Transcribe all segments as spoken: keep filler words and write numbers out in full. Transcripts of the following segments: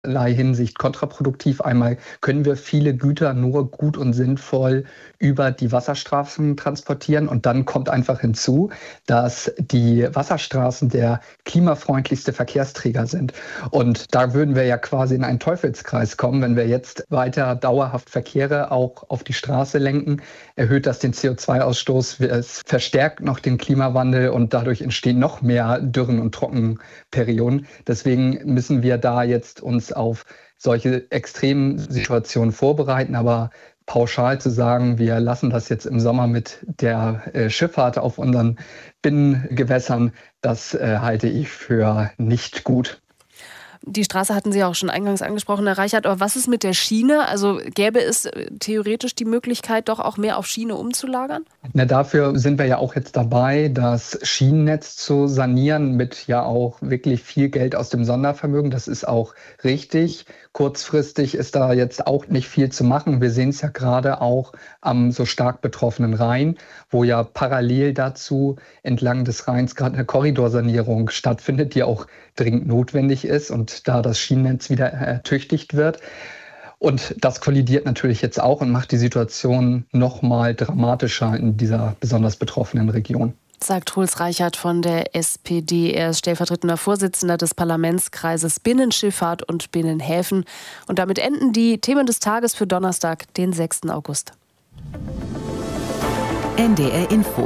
vielerlei Hinsicht kontraproduktiv. Einmal können wir viele Güter nur gut und sinnvoll über die Wasserstraßen transportieren. Und dann kommt einfach hinzu, dass die Wasserstraßen der klimafreundlichste Verkehrsträger sind. Und da würden wir ja quasi in einen Teufelskreis kommen. Wenn wir jetzt weiter dauerhaft Verkehre auch auf die Straße lenken, erhöht das den C O zwei Ausstoß. Es verstärkt noch den Klimawandel und dadurch entstehen noch mehr Dürren und Trockenperioden. Deswegen müssen wir da jetzt uns auf solche extremen Situationen vorbereiten. Aber pauschal zu sagen, wir lassen das jetzt im Sommer mit der äh, Schifffahrt auf unseren Binnengewässern, das äh, halte ich für nicht gut. Die Straße hatten Sie auch schon eingangs angesprochen, Herr Reichert. Aber was ist mit der Schiene? Also gäbe es theoretisch die Möglichkeit, doch auch mehr auf Schiene umzulagern? Na, dafür sind wir ja auch jetzt dabei, das Schienennetz zu sanieren mit ja auch wirklich viel Geld aus dem Sondervermögen. Das ist auch richtig. Kurzfristig ist da jetzt auch nicht viel zu machen. Wir sehen es ja gerade auch am so stark betroffenen Rhein, wo ja parallel dazu entlang des Rheins gerade eine Korridorsanierung stattfindet, die auch dringend notwendig ist und da das Schienennetz wieder ertüchtigt wird. Und das kollidiert natürlich jetzt auch und macht die Situation noch mal dramatischer in dieser besonders betroffenen Region. Sagt Truls Reichert von der S P D. Er ist stellvertretender Vorsitzender des Parlamentskreises Binnenschifffahrt und Binnenhäfen. Und damit enden die Themen des Tages für Donnerstag, den sechsten August. N D R Info.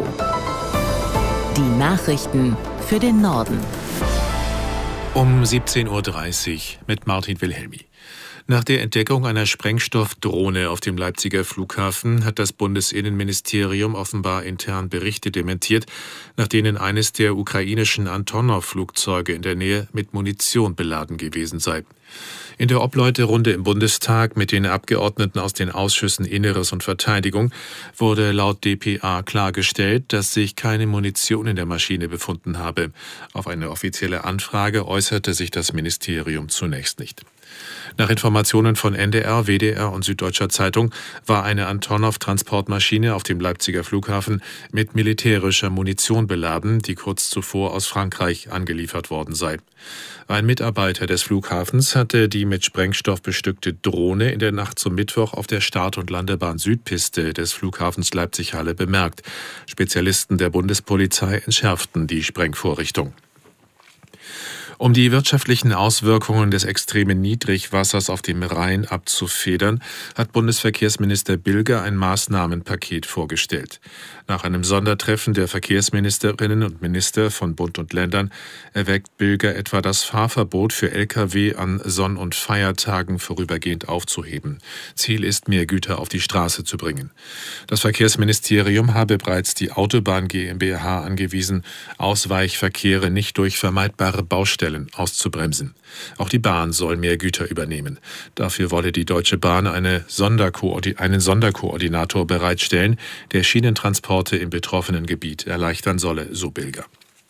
Die Nachrichten für den Norden. Um siebzehn Uhr dreißig mit Martin Wilhelmi. Nach der Entdeckung einer Sprengstoffdrohne auf dem Leipziger Flughafen hat das Bundesinnenministerium offenbar intern Berichte dementiert, nach denen eines der ukrainischen Antonov-Flugzeuge in der Nähe mit Munition beladen gewesen sei. In der Obleuterunde im Bundestag mit den Abgeordneten aus den Ausschüssen Inneres und Verteidigung wurde laut D P A klargestellt, dass sich keine Munition in der Maschine befunden habe. Auf eine offizielle Anfrage äußerte sich das Ministerium zunächst nicht. Nach Informationen von N D R, W D R und Süddeutscher Zeitung war eine Antonov-Transportmaschine auf dem Leipziger Flughafen mit militärischer Munition beladen, die kurz zuvor aus Frankreich angeliefert worden sei. Ein Mitarbeiter des Flughafens hatte die mit Sprengstoff bestückte Drohne in der Nacht zum Mittwoch auf der Start- und Landebahn Südpiste des Flughafens Leipzig-Halle bemerkt. Spezialisten der Bundespolizei entschärften die Sprengvorrichtung. Um die wirtschaftlichen Auswirkungen des extremen Niedrigwassers auf dem Rhein abzufedern, hat Bundesverkehrsminister Bilger ein Maßnahmenpaket vorgestellt. Nach einem Sondertreffen der Verkehrsministerinnen und Minister von Bund und Ländern erwägt Bilger etwa das Fahrverbot für L K W an Sonn- und Feiertagen vorübergehend aufzuheben. Ziel ist, mehr Güter auf die Straße zu bringen. Das Verkehrsministerium habe bereits die Autobahn GmbH angewiesen, Ausweichverkehre nicht durch vermeidbare Baustellen auszubremsen. Auch die Bahn soll mehr Güter übernehmen. Dafür wolle die Deutsche Bahn eine Sonderkoordi- einen Sonderkoordinator bereitstellen, der Schienentransporte im betroffenen Gebiet erleichtern solle, so Bilger.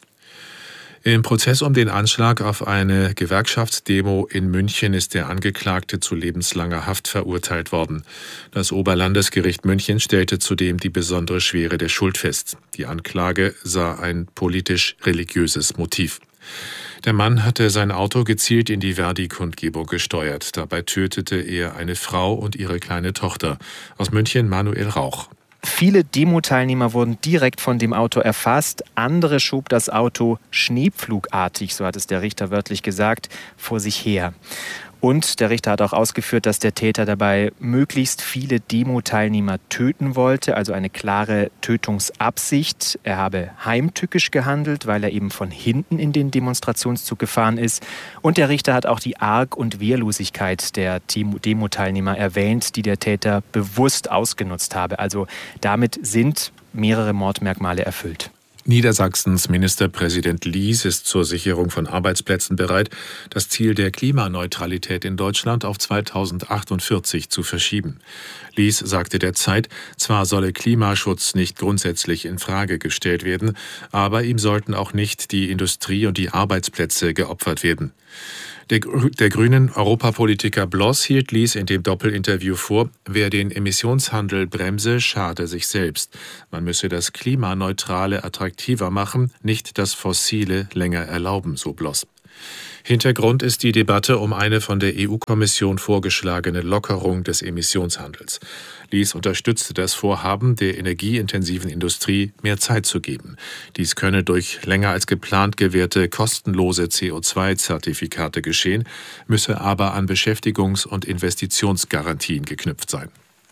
Im Prozess um den Anschlag auf eine Gewerkschaftsdemo in München ist der Angeklagte zu lebenslanger Haft verurteilt worden. Das Oberlandesgericht München stellte zudem die besondere Schwere der Schuld fest. Die Anklage sah ein politisch-religiöses Motiv. Der Mann hatte sein Auto gezielt in die Verdi-Kundgebung gesteuert. Dabei tötete er eine Frau und ihre kleine Tochter. Aus München Manuel Rauch. Viele Demo-Teilnehmer wurden direkt von dem Auto erfasst. Andere schob das Auto schneepflugartig, so hat es der Richter wörtlich gesagt, vor sich her. Und der Richter hat auch ausgeführt, dass der Täter dabei möglichst viele Demo-Teilnehmer töten wollte, also eine klare Tötungsabsicht. Er habe heimtückisch gehandelt, weil er eben von hinten in den Demonstrationszug gefahren ist. Und der Richter hat auch die Arg- und Wehrlosigkeit der Demo-Teilnehmer erwähnt, die der Täter bewusst ausgenutzt habe. Also damit sind mehrere Mordmerkmale erfüllt. Niedersachsens Ministerpräsident Lies ist zur Sicherung von Arbeitsplätzen bereit, das Ziel der Klimaneutralität in Deutschland auf zweitausendachtundvierzig zu verschieben. Lies sagte der Zeit, zwar solle Klimaschutz nicht grundsätzlich in Frage gestellt werden, aber ihm sollten auch nicht die Industrie und die Arbeitsplätze geopfert werden. Der, der grünen Europapolitiker Bloss hielt Lies in dem Doppelinterview vor, wer den Emissionshandel bremse, schade sich selbst. Man müsse das Klimaneutrale attraktiver machen, nicht das Fossile länger erlauben, so Bloss. Hintergrund ist die Debatte um eine von der E U-Kommission vorgeschlagene Lockerung des Emissionshandels. Lies unterstützte das Vorhaben, der energieintensiven Industrie mehr Zeit zu geben. Dies könne durch länger als geplant gewährte kostenlose C O zwei Zertifikate geschehen, müsse aber an Beschäftigungs- und Investitionsgarantien geknüpft sein.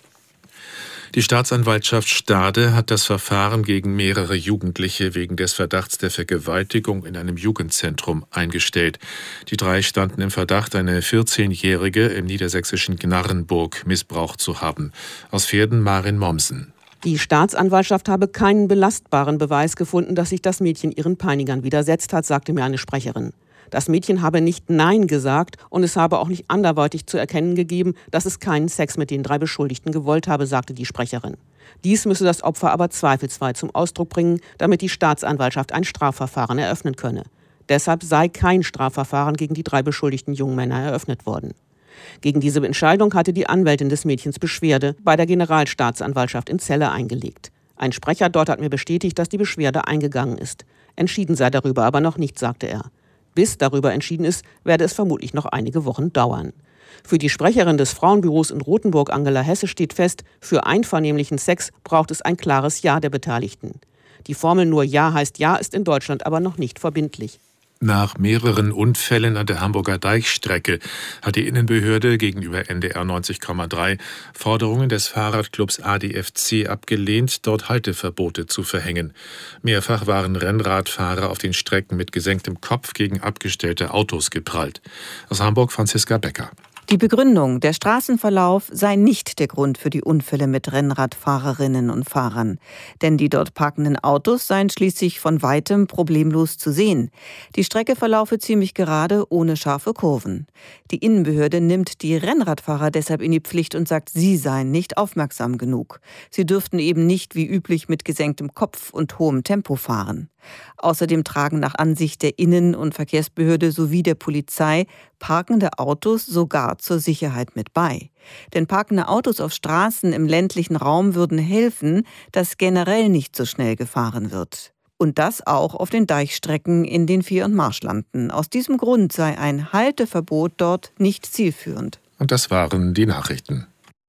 Die Staatsanwaltschaft Stade hat das Verfahren gegen mehrere Jugendliche wegen des Verdachts der Vergewaltigung in einem Jugendzentrum eingestellt. Die drei standen im Verdacht, eine vierzehnjährige im niedersächsischen Gnarrenburg missbraucht zu haben. Aus Verden Marin Mommsen. Die Staatsanwaltschaft habe keinen belastbaren Beweis gefunden, dass sich das Mädchen ihren Peinigern widersetzt hat, sagte mir eine Sprecherin. Das Mädchen habe nicht Nein gesagt und es habe auch nicht anderweitig zu erkennen gegeben, dass es keinen Sex mit den drei Beschuldigten gewollt habe, sagte die Sprecherin. Dies müsse das Opfer aber zweifelsfrei zum Ausdruck bringen, damit die Staatsanwaltschaft ein Strafverfahren eröffnen könne. Deshalb sei kein Strafverfahren gegen die drei beschuldigten jungen Männer eröffnet worden. Gegen diese Entscheidung hatte die Anwältin des Mädchens Beschwerde bei der Generalstaatsanwaltschaft in Celle eingelegt. Ein Sprecher dort hat mir bestätigt, dass die Beschwerde eingegangen ist. Entschieden sei darüber aber noch nicht, sagte er. Bis darüber entschieden ist, werde es vermutlich noch einige Wochen dauern. Für die Sprecherin des Frauenbüros in Rothenburg, Angela Hesse, steht fest, für einvernehmlichen Sex braucht es ein klares Ja der Beteiligten. Die Formel nur Ja heißt Ja ist in Deutschland aber noch nicht verbindlich. Nach mehreren Unfällen an der Hamburger Deichstrecke hat die Innenbehörde gegenüber N D R neunzig Komma drei Forderungen des Fahrradclubs A D F C abgelehnt, dort Halteverbote zu verhängen. Mehrfach waren Rennradfahrer auf den Strecken mit gesenktem Kopf gegen abgestellte Autos geprallt. Aus Hamburg Franziska Becker. Die Begründung, der Straßenverlauf sei nicht der Grund für die Unfälle mit Rennradfahrerinnen und Fahrern. Denn die dort parkenden Autos seien schließlich von weitem problemlos zu sehen. Die Strecke verlaufe ziemlich gerade, ohne scharfe Kurven. Die Innenbehörde nimmt die Rennradfahrer deshalb in die Pflicht und sagt, sie seien nicht aufmerksam genug. Sie dürften eben nicht wie üblich mit gesenktem Kopf und hohem Tempo fahren. Außerdem tragen nach Ansicht der Innen- und Verkehrsbehörde sowie der Polizei parkende Autos sogar zur Sicherheit mit bei. Denn parkende Autos auf Straßen im ländlichen Raum würden helfen, dass generell nicht so schnell gefahren wird. Und das auch auf den Deichstrecken in den Vier- und Marschlanden. Aus diesem Grund sei ein Halteverbot dort nicht zielführend. Und das waren die Nachrichten.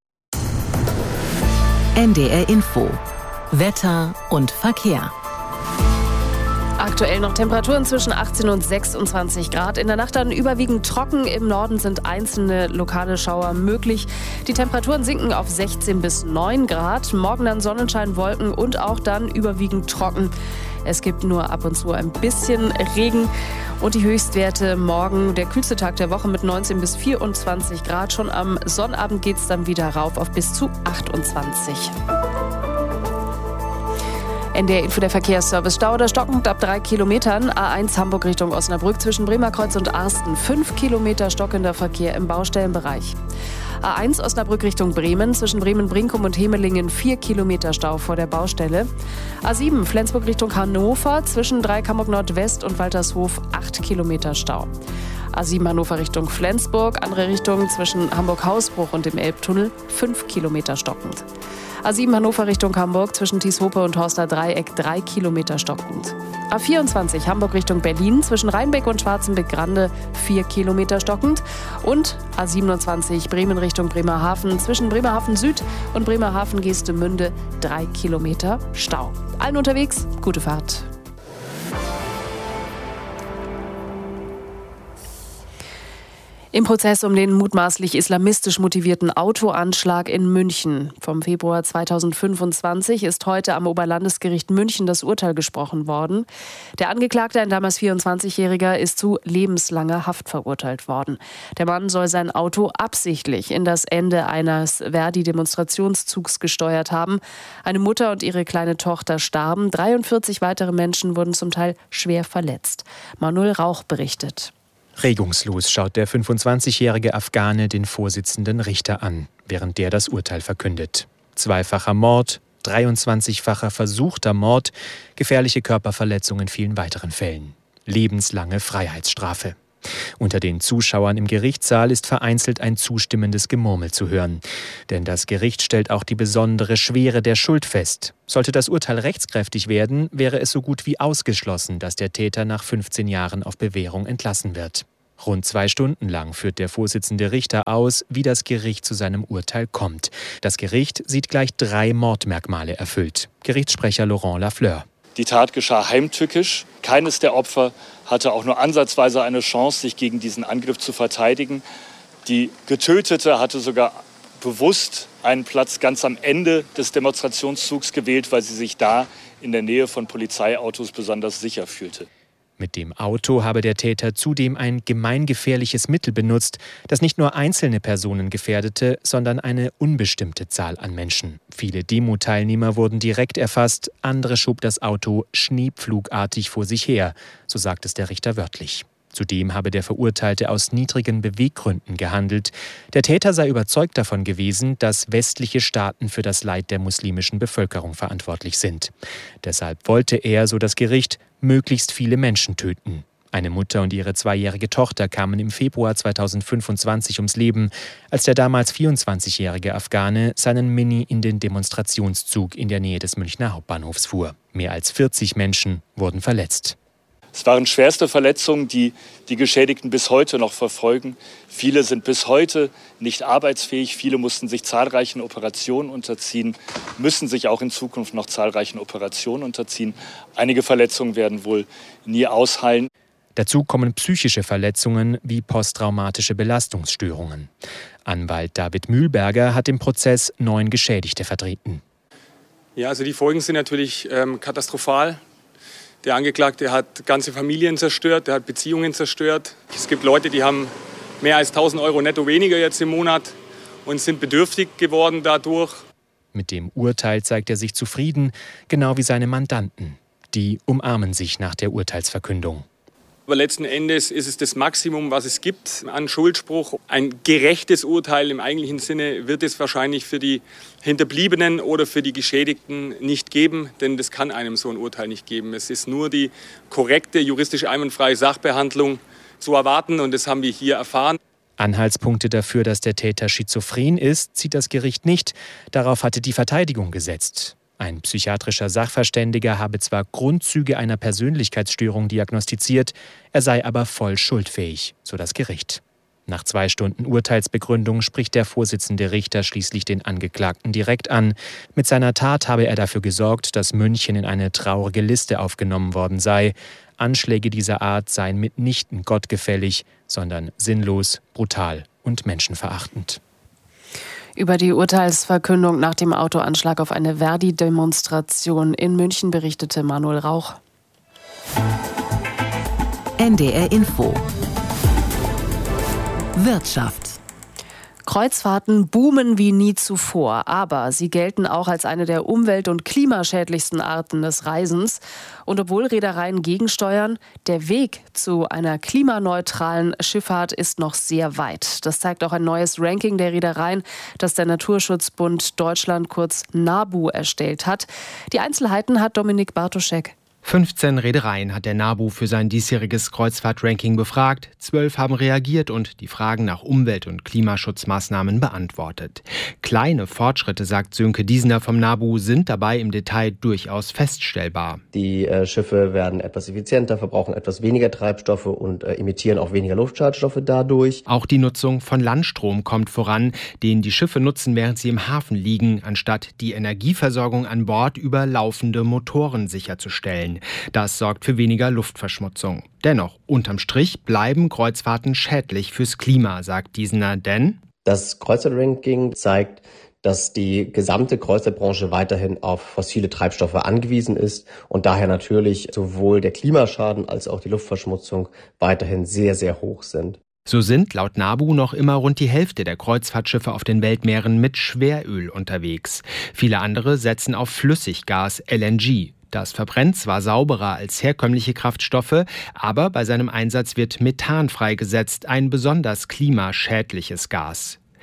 N D R Info. Wetter und Verkehr. Aktuell noch Temperaturen zwischen achtzehn und sechsundzwanzig Grad. In der Nacht dann überwiegend trocken. Im Norden sind einzelne lokale Schauer möglich. Die Temperaturen sinken auf sechzehn bis neun Grad. Morgen dann Sonnenschein, Wolken und auch dann überwiegend trocken. Es gibt nur ab und zu ein bisschen Regen. Und die Höchstwerte morgen, der kühlste Tag der Woche mit neunzehn bis vierundzwanzig Grad. Schon am Sonnabend geht es dann wieder rauf auf bis zu achtundzwanzig. N D R Info, der Verkehrsservice. Stau oder stockend ab drei Kilometern. A eins Hamburg Richtung Osnabrück zwischen Bremerkreuz und Arsten. fünf Kilometer stockender Verkehr im Baustellenbereich. A eins Osnabrück Richtung Bremen zwischen Bremen-Brinkum und Hemelingen. vier Kilometer Stau vor der Baustelle. A sieben Flensburg Richtung Hannover zwischen Dreikammerg Nordwest und Waltershof. acht Kilometer Stau. A sieben Hannover Richtung Flensburg, andere Richtung zwischen Hamburg-Hausbruch und dem Elbtunnel. fünf Kilometer stockend. A sieben Hannover Richtung Hamburg zwischen Tieshope und Horster Dreieck drei Kilometer stockend. A vierundzwanzig Hamburg Richtung Berlin zwischen Rheinbeck und Schwarzenbeck-Grande vier Kilometer stockend. Und A siebenundzwanzig Bremen Richtung Bremerhaven zwischen Bremerhaven Süd und Bremerhaven-Geestemünde drei Kilometer Stau. Allen unterwegs, gute Fahrt. Im Prozess um den mutmaßlich islamistisch motivierten Autoanschlag in München vom Februar zweitausendfünfundzwanzig ist heute am Oberlandesgericht München das Urteil gesprochen worden. Der Angeklagte, ein damals vierundzwanzigjähriger, ist zu lebenslanger Haft verurteilt worden. Der Mann soll sein Auto absichtlich in das Ende eines Verdi-Demonstrationszugs gesteuert haben. Eine Mutter und ihre kleine Tochter starben. dreiundvierzig weitere Menschen wurden zum Teil schwer verletzt. Manuel Rauch berichtet. Regungslos schaut der fünfundzwanzigjährige Afghane den Vorsitzenden Richter an, während der das Urteil verkündet. Zweifacher Mord, dreiundzwanzigfacher versuchter Mord, gefährliche Körperverletzung in vielen weiteren Fällen. Lebenslange Freiheitsstrafe. Unter den Zuschauern im Gerichtssaal ist vereinzelt ein zustimmendes Gemurmel zu hören. Denn das Gericht stellt auch die besondere Schwere der Schuld fest. Sollte das Urteil rechtskräftig werden, wäre es so gut wie ausgeschlossen, dass der Täter nach fünfzehn Jahren auf Bewährung entlassen wird. Rund zwei Stunden lang führt der Vorsitzende Richter aus, wie das Gericht zu seinem Urteil kommt. Das Gericht sieht gleich drei Mordmerkmale erfüllt. Gerichtssprecher Laurent Lafleur. Die Tat geschah heimtückisch. Keines der Opfer hatte auch nur ansatzweise eine Chance, sich gegen diesen Angriff zu verteidigen. Die Getötete hatte sogar bewusst einen Platz ganz am Ende des Demonstrationszugs gewählt, weil sie sich da in der Nähe von Polizeiautos besonders sicher fühlte. Mit dem Auto habe der Täter zudem ein gemeingefährliches Mittel benutzt, das nicht nur einzelne Personen gefährdete, sondern eine unbestimmte Zahl an Menschen. Viele Demo-Teilnehmer wurden direkt erfasst, andere schob das Auto schneepflugartig vor sich her, so sagt es der Richter wörtlich. Zudem habe der Verurteilte aus niedrigen Beweggründen gehandelt. Der Täter sei überzeugt davon gewesen, dass westliche Staaten für das Leid der muslimischen Bevölkerung verantwortlich sind. Deshalb wollte er, so das Gericht, möglichst viele Menschen töten. Eine Mutter und ihre zweijährige Tochter kamen im Februar zweitausendfünfundzwanzig ums Leben, als der damals vierundzwanzigjährige Afghane seinen Mini in den Demonstrationszug in der Nähe des Münchner Hauptbahnhofs fuhr. Mehr als vierzig Menschen wurden verletzt. Es waren schwerste Verletzungen, die die Geschädigten bis heute noch verfolgen. Viele sind bis heute nicht arbeitsfähig. Viele mussten sich zahlreichen Operationen unterziehen, müssen sich auch in Zukunft noch zahlreichen Operationen unterziehen. Einige Verletzungen werden wohl nie ausheilen. Dazu kommen psychische Verletzungen wie posttraumatische Belastungsstörungen. Anwalt David Mühlberger hat im Prozess neun Geschädigte vertreten. Ja, also die Folgen sind natürlich ähm, katastrophal. Der Angeklagte hat ganze Familien zerstört, der hat Beziehungen zerstört. Es gibt Leute, die haben mehr als tausend Euro netto weniger jetzt im Monat und sind bedürftig geworden dadurch. Mit dem Urteil zeigt er sich zufrieden, genau wie seine Mandanten. Die umarmen sich nach der Urteilsverkündung. Aber letzten Endes ist es das Maximum, was es gibt an Schuldspruch. Ein gerechtes Urteil im eigentlichen Sinne wird es wahrscheinlich für die Hinterbliebenen oder für die Geschädigten nicht geben, denn das kann einem so ein Urteil nicht geben. Es ist nur die korrekte, juristisch einwandfreie Sachbehandlung zu erwarten und das haben wir hier erfahren. Anhaltspunkte dafür, dass der Täter schizophren ist, zieht das Gericht nicht. Darauf hatte die Verteidigung gesetzt. Ein psychiatrischer Sachverständiger habe zwar Grundzüge einer Persönlichkeitsstörung diagnostiziert, er sei aber voll schuldfähig, so das Gericht. Nach zwei Stunden Urteilsbegründung spricht der Vorsitzende Richter schließlich den Angeklagten direkt an. Mit seiner Tat habe er dafür gesorgt, dass München in eine traurige Liste aufgenommen worden sei. Anschläge dieser Art seien mitnichten gottgefällig, sondern sinnlos, brutal und menschenverachtend. Über die Urteilsverkündung nach dem Autoanschlag auf eine Verdi-Demonstration in München berichtete Manuel Rauch. N D R Info Wirtschaft. Kreuzfahrten boomen wie nie zuvor, aber sie gelten auch als eine der umwelt- und klimaschädlichsten Arten des Reisens. Und obwohl Reedereien gegensteuern, der Weg zu einer klimaneutralen Schifffahrt ist noch sehr weit. Das zeigt auch ein neues Ranking der Reedereien, das der Naturschutzbund Deutschland, kurz NABU, erstellt hat. Die Einzelheiten hat Dominik Bartoschek. fünfzehn Reedereien hat der NABU für sein diesjähriges Kreuzfahrt-Ranking befragt. Zwölf haben reagiert und die Fragen nach Umwelt- und Klimaschutzmaßnahmen beantwortet. Kleine Fortschritte, sagt Sönke Diesner vom NABU, sind dabei im Detail durchaus feststellbar. Die äh, Schiffe werden etwas effizienter, verbrauchen etwas weniger Treibstoffe und äh, emittieren auch weniger Luftschadstoffe dadurch. Auch die Nutzung von Landstrom kommt voran, den die Schiffe nutzen, während sie im Hafen liegen, anstatt die Energieversorgung an Bord über laufende Motoren sicherzustellen. Das sorgt für weniger Luftverschmutzung. Dennoch, unterm Strich bleiben Kreuzfahrten schädlich fürs Klima, sagt Diesner, denn das Kreuzfahrt-Ranking zeigt, dass die gesamte Kreuzfahrtbranche weiterhin auf fossile Treibstoffe angewiesen ist und daher natürlich sowohl der Klimaschaden als auch die Luftverschmutzung weiterhin sehr, sehr hoch sind. So sind laut NABU noch immer rund die Hälfte der Kreuzfahrtschiffe auf den Weltmeeren mit Schweröl unterwegs. Viele andere setzen auf Flüssiggas L N G. Das verbrennt zwar sauberer als herkömmliche Kraftstoffe, aber bei seinem Einsatz wird Methan freigesetzt, ein besonders klimaschädliches Gas.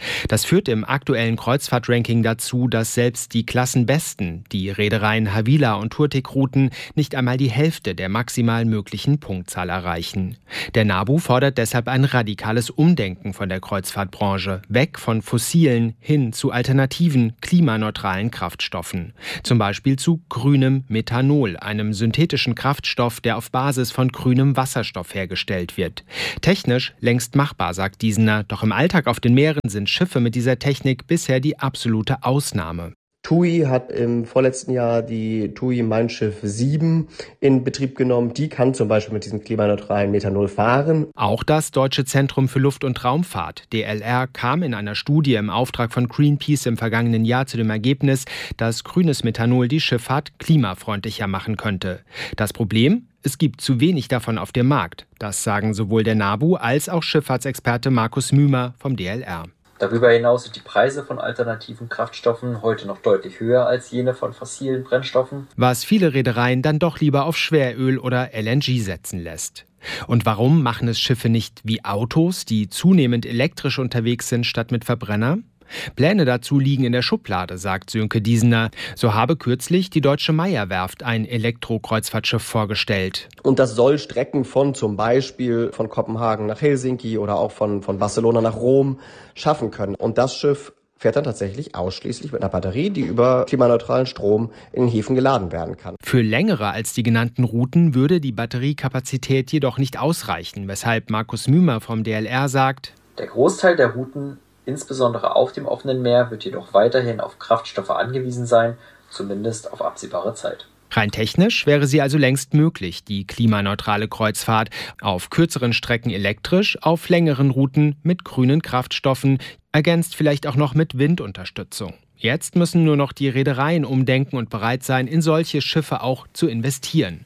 Das führt im aktuellen Kreuzfahrt-Ranking dazu, dass selbst die Klassenbesten, die Reedereien Havila und Turtic-Routen, nicht einmal die Hälfte der maximal möglichen Punktzahl erreichen. Der NABU fordert deshalb ein radikales Umdenken von der Kreuzfahrtbranche, weg von fossilen hin zu alternativen, klimaneutralen Kraftstoffen. Zum Beispiel zu grünem Methanol, einem synthetischen Kraftstoff, der auf Basis von grünem Wasserstoff hergestellt wird. Technisch längst machbar, sagt Diesener, doch im Alltag auf den Meeren sind Schiffe mit dieser Technik bisher die absolute Ausnahme. TUI hat im vorletzten Jahr die TUI Mein Schiff sieben in Betrieb genommen. Die kann zum Beispiel mit diesem klimaneutralen Methanol fahren. Auch das Deutsche Zentrum für Luft- und Raumfahrt, D L R, kam in einer Studie im Auftrag von Greenpeace im vergangenen Jahr zu dem Ergebnis, dass grünes Methanol die Schifffahrt klimafreundlicher machen könnte. Das Problem? Es gibt zu wenig davon auf dem Markt. Das sagen sowohl der NABU als auch Schifffahrtsexperte Markus Mümer vom D L R. Darüber hinaus sind die Preise von alternativen Kraftstoffen heute noch deutlich höher als jene von fossilen Brennstoffen. Was viele Reedereien dann doch lieber auf Schweröl oder L N G setzen lässt. Und warum machen es Schiffe nicht wie Autos, die zunehmend elektrisch unterwegs sind, statt mit Verbrenner? Pläne dazu liegen in der Schublade, sagt Sönke Diesener. So habe kürzlich die Deutsche Meyer-Werft ein Elektro-Kreuzfahrtschiff vorgestellt. Und das soll Strecken von zum Beispiel von Kopenhagen nach Helsinki oder auch von, von Barcelona nach Rom schaffen können. Und das Schiff fährt dann tatsächlich ausschließlich mit einer Batterie, die über klimaneutralen Strom in den Häfen geladen werden kann. Für längere als die genannten Routen würde die Batteriekapazität jedoch nicht ausreichen, weshalb Markus Mümer vom D L R sagt: Der Großteil der Routen, insbesondere auf dem offenen Meer, wird jedoch weiterhin auf Kraftstoffe angewiesen sein, zumindest auf absehbare Zeit. Rein technisch wäre sie also längst möglich, die klimaneutrale Kreuzfahrt. Auf kürzeren Strecken elektrisch, auf längeren Routen mit grünen Kraftstoffen, ergänzt vielleicht auch noch mit Windunterstützung. Jetzt müssen nur noch die Reedereien umdenken und bereit sein, in solche Schiffe auch zu investieren.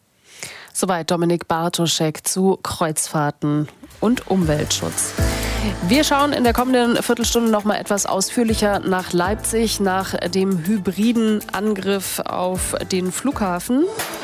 Soweit Dominik Bartoschek zu Kreuzfahrten und Umweltschutz. Wir schauen in der kommenden Viertelstunde noch mal etwas ausführlicher nach Leipzig, nach dem hybriden Angriff auf den Flughafen.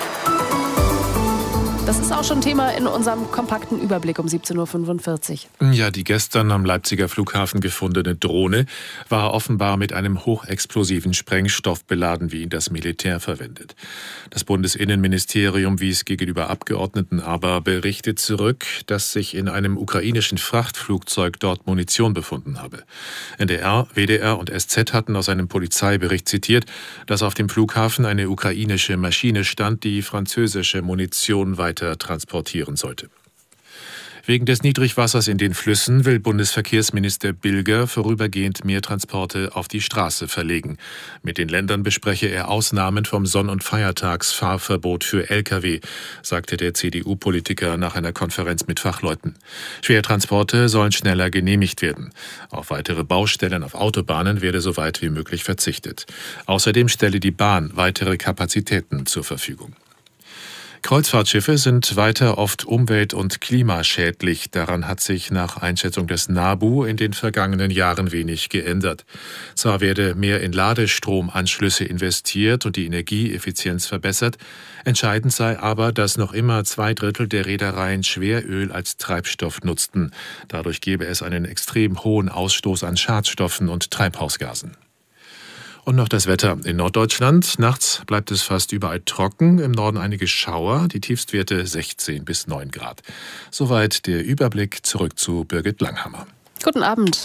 Das ist auch schon Thema in unserem kompakten Überblick um siebzehn Uhr fünfundvierzig. Ja, die gestern am Leipziger Flughafen gefundene Drohne war offenbar mit einem hochexplosiven Sprengstoff beladen, wie ihn das Militär verwendet. Das Bundesinnenministerium wies gegenüber Abgeordneten aber berichtet zurück, dass sich in einem ukrainischen Frachtflugzeug dort Munition befunden habe. N D R, W D R und S Z hatten aus einem Polizeibericht zitiert, dass auf dem Flughafen eine ukrainische Maschine stand, die französische Munition weiter transportieren sollte. Wegen des Niedrigwassers in den Flüssen will Bundesverkehrsminister Bilger vorübergehend mehr Transporte auf die Straße verlegen. Mit den Ländern bespreche er Ausnahmen vom Sonn- und Feiertagsfahrverbot für L K W, sagte der C D U-Politiker nach einer Konferenz mit Fachleuten. Schwertransporte sollen schneller genehmigt werden. Auf weitere Baustellen auf Autobahnen werde so weit wie möglich verzichtet. Außerdem stelle die Bahn weitere Kapazitäten zur Verfügung. Kreuzfahrtschiffe sind weiter oft umwelt- und klimaschädlich. Daran hat sich nach Einschätzung des NABU in den vergangenen Jahren wenig geändert. Zwar werde mehr in Ladestromanschlüsse investiert und die Energieeffizienz verbessert. Entscheidend sei aber, dass noch immer zwei Drittel der Reedereien Schweröl als Treibstoff nutzten. Dadurch gebe es einen extrem hohen Ausstoß an Schadstoffen und Treibhausgasen. Und noch das Wetter in Norddeutschland. Nachts bleibt es fast überall trocken, im Norden einige Schauer, die Tiefstwerte sechzehn bis neun Grad. Soweit der Überblick, zurück zu Birgit Langhammer. Guten Abend.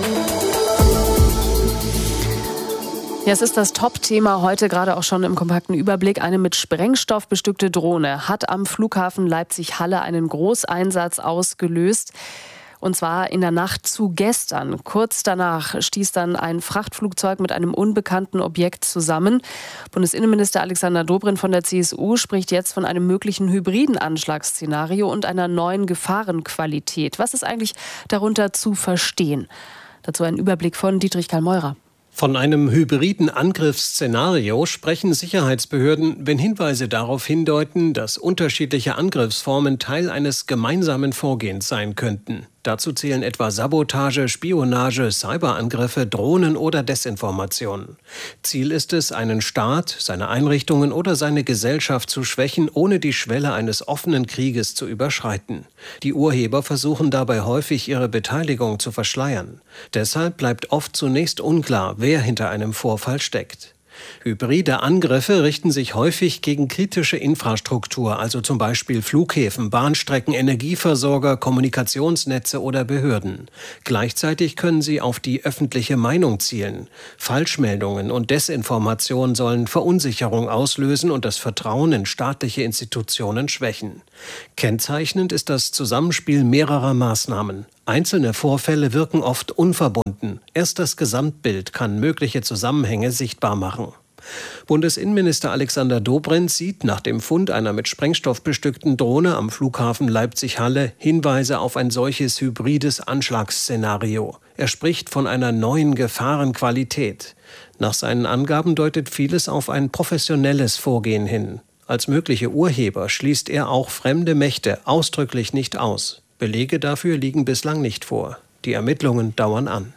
Ja, es ist das Top-Thema heute, gerade auch schon im kompakten Überblick. Eine mit Sprengstoff bestückte Drohne hat am Flughafen Leipzig-Halle einen Großeinsatz ausgelöst. Und zwar in der Nacht zu gestern. Kurz danach stieß dann ein Frachtflugzeug mit einem unbekannten Objekt zusammen. Bundesinnenminister Alexander Dobrindt von der C S U spricht jetzt von einem möglichen hybriden Anschlagsszenario und einer neuen Gefahrenqualität. Was ist eigentlich darunter zu verstehen? Dazu ein Überblick von Dietrich Karl-Meurer. Von einem hybriden Angriffsszenario sprechen Sicherheitsbehörden, wenn Hinweise darauf hindeuten, dass unterschiedliche Angriffsformen Teil eines gemeinsamen Vorgehens sein könnten. Dazu zählen etwa Sabotage, Spionage, Cyberangriffe, Drohnen oder Desinformation. Ziel ist es, einen Staat, seine Einrichtungen oder seine Gesellschaft zu schwächen, ohne die Schwelle eines offenen Krieges zu überschreiten. Die Urheber versuchen dabei häufig, ihre Beteiligung zu verschleiern. Deshalb bleibt oft zunächst unklar, wer hinter einem Vorfall steckt. Hybride Angriffe richten sich häufig gegen kritische Infrastruktur, also zum Beispiel Flughäfen, Bahnstrecken, Energieversorger, Kommunikationsnetze oder Behörden. Gleichzeitig können sie auf die öffentliche Meinung zielen. Falschmeldungen und Desinformation sollen Verunsicherung auslösen und das Vertrauen in staatliche Institutionen schwächen. Kennzeichnend ist das Zusammenspiel mehrerer Maßnahmen. Einzelne Vorfälle wirken oft unverbunden. Erst das Gesamtbild kann mögliche Zusammenhänge sichtbar machen. Bundesinnenminister Alexander Dobrindt sieht nach dem Fund einer mit Sprengstoff bestückten Drohne am Flughafen Leipzig-Halle Hinweise auf ein solches hybrides Anschlagsszenario. Er spricht von einer neuen Gefahrenqualität. Nach seinen Angaben deutet vieles auf ein professionelles Vorgehen hin. Als mögliche Urheber schließt er auch fremde Mächte ausdrücklich nicht aus. Belege dafür liegen bislang nicht vor. Die Ermittlungen dauern an.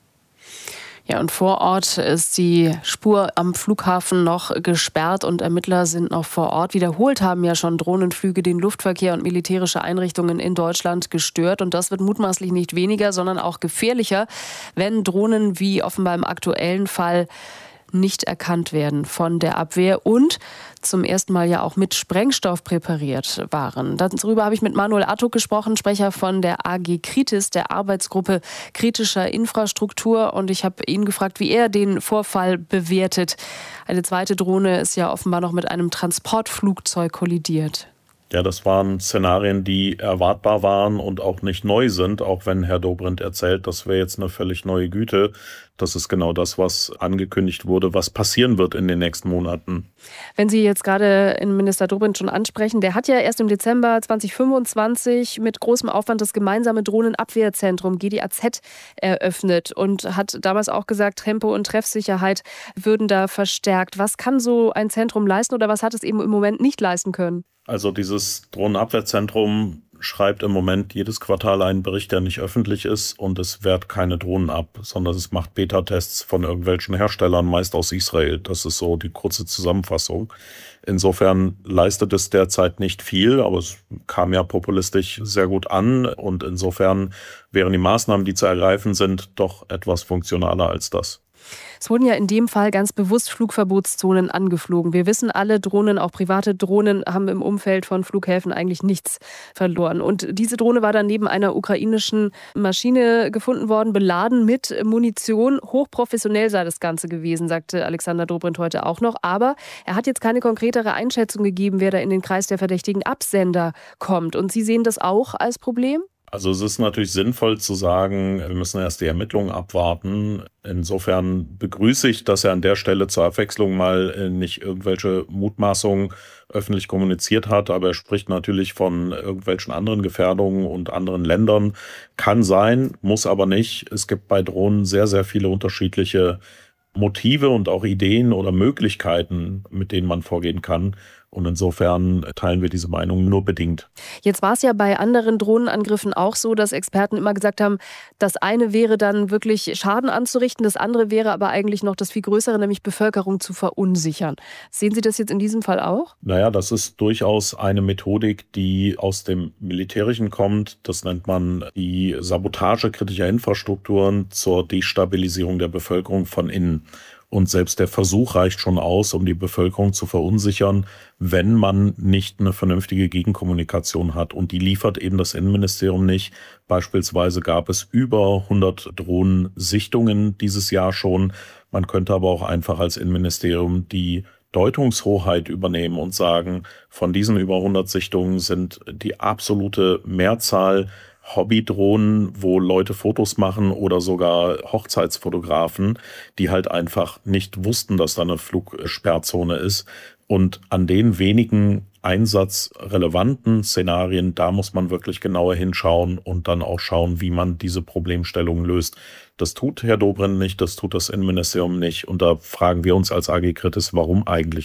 Ja, und vor Ort ist die Spur am Flughafen noch gesperrt und Ermittler sind noch vor Ort. Wiederholt haben ja schon Drohnenflüge den Luftverkehr und militärische Einrichtungen in Deutschland gestört. Und das wird mutmaßlich nicht weniger, sondern auch gefährlicher, wenn Drohnen wie offenbar im aktuellen Fall nicht erkannt werden von der Abwehr und zum ersten Mal ja auch mit Sprengstoff präpariert waren. Darüber habe ich mit Manuel Attuk gesprochen, Sprecher von der A G Kritis, der Arbeitsgruppe kritischer Infrastruktur. Und ich habe ihn gefragt, wie er den Vorfall bewertet. Eine zweite Drohne ist ja offenbar noch mit einem Transportflugzeug kollidiert. Ja, das waren Szenarien, die erwartbar waren und auch nicht neu sind, auch wenn Herr Dobrindt erzählt, das wäre jetzt eine völlig neue Güte. Das ist genau das, was angekündigt wurde, was passieren wird in den nächsten Monaten. Wenn Sie jetzt gerade Innenminister Dobrindt schon ansprechen, der hat ja erst im Dezember zweitausendfünfundzwanzig mit großem Aufwand das gemeinsame Drohnenabwehrzentrum G D A Z eröffnet und hat damals auch gesagt, Tempo und Treffsicherheit würden da verstärkt. Was kann so ein Zentrum leisten oder was hat es eben im Moment nicht leisten können? Also dieses Drohnenabwehrzentrum schreibt im Moment jedes Quartal einen Bericht, der nicht öffentlich ist und es wehrt keine Drohnen ab, sondern es macht Beta-Tests von irgendwelchen Herstellern, meist aus Israel. Das ist so die kurze Zusammenfassung. Insofern leistet es derzeit nicht viel, aber es kam ja populistisch sehr gut an und insofern wären die Maßnahmen, die zu ergreifen sind, doch etwas funktionaler als das. Es wurden ja in dem Fall ganz bewusst Flugverbotszonen angeflogen. Wir wissen alle, Drohnen, auch private Drohnen, haben im Umfeld von Flughäfen eigentlich nichts verloren. Und diese Drohne war dann neben einer ukrainischen Maschine gefunden worden, beladen mit Munition. Hochprofessionell sei das Ganze gewesen, sagte Alexander Dobrindt heute auch noch. Aber er hat jetzt keine konkretere Einschätzung gegeben, wer da in den Kreis der verdächtigen Absender kommt. Und Sie sehen das auch als Problem? Also es ist natürlich sinnvoll zu sagen, wir müssen erst die Ermittlungen abwarten. Insofern begrüße ich, dass er an der Stelle zur Abwechslung mal nicht irgendwelche Mutmaßungen öffentlich kommuniziert hat, aber er spricht natürlich von irgendwelchen anderen Gefährdungen und anderen Ländern. Kann sein, muss aber nicht. Es gibt bei Drohnen sehr, sehr viele unterschiedliche Motive und auch Ideen oder Möglichkeiten, mit denen man vorgehen kann. Und insofern teilen wir diese Meinung nur bedingt. Jetzt war es ja bei anderen Drohnenangriffen auch so, dass Experten immer gesagt haben, das eine wäre dann wirklich Schaden anzurichten, das andere wäre aber eigentlich noch das viel Größere, nämlich Bevölkerung zu verunsichern. Sehen Sie das jetzt in diesem Fall auch? Naja, das ist durchaus eine Methodik, die aus dem Militärischen kommt. Das nennt man die Sabotage kritischer Infrastrukturen zur Destabilisierung der Bevölkerung von innen. Und selbst der Versuch reicht schon aus, um die Bevölkerung zu verunsichern, wenn man nicht eine vernünftige Gegenkommunikation hat. Und die liefert eben das Innenministerium nicht. Beispielsweise gab es über hundert Drohnensichtungen dieses Jahr schon. Man könnte aber auch einfach als Innenministerium die Deutungshoheit übernehmen und sagen, von diesen über hundert Sichtungen sind die absolute Mehrzahl Hobbydrohnen, wo Leute Fotos machen oder sogar Hochzeitsfotografen, die halt einfach nicht wussten, dass da eine Flugsperrzone ist. Und an den wenigen einsatzrelevanten Szenarien, da muss man wirklich genauer hinschauen und dann auch schauen, wie man diese Problemstellungen löst. Das tut Herr Dobrindt nicht, das tut das Innenministerium nicht. Und da fragen wir uns als A G Kritis, warum eigentlich nicht?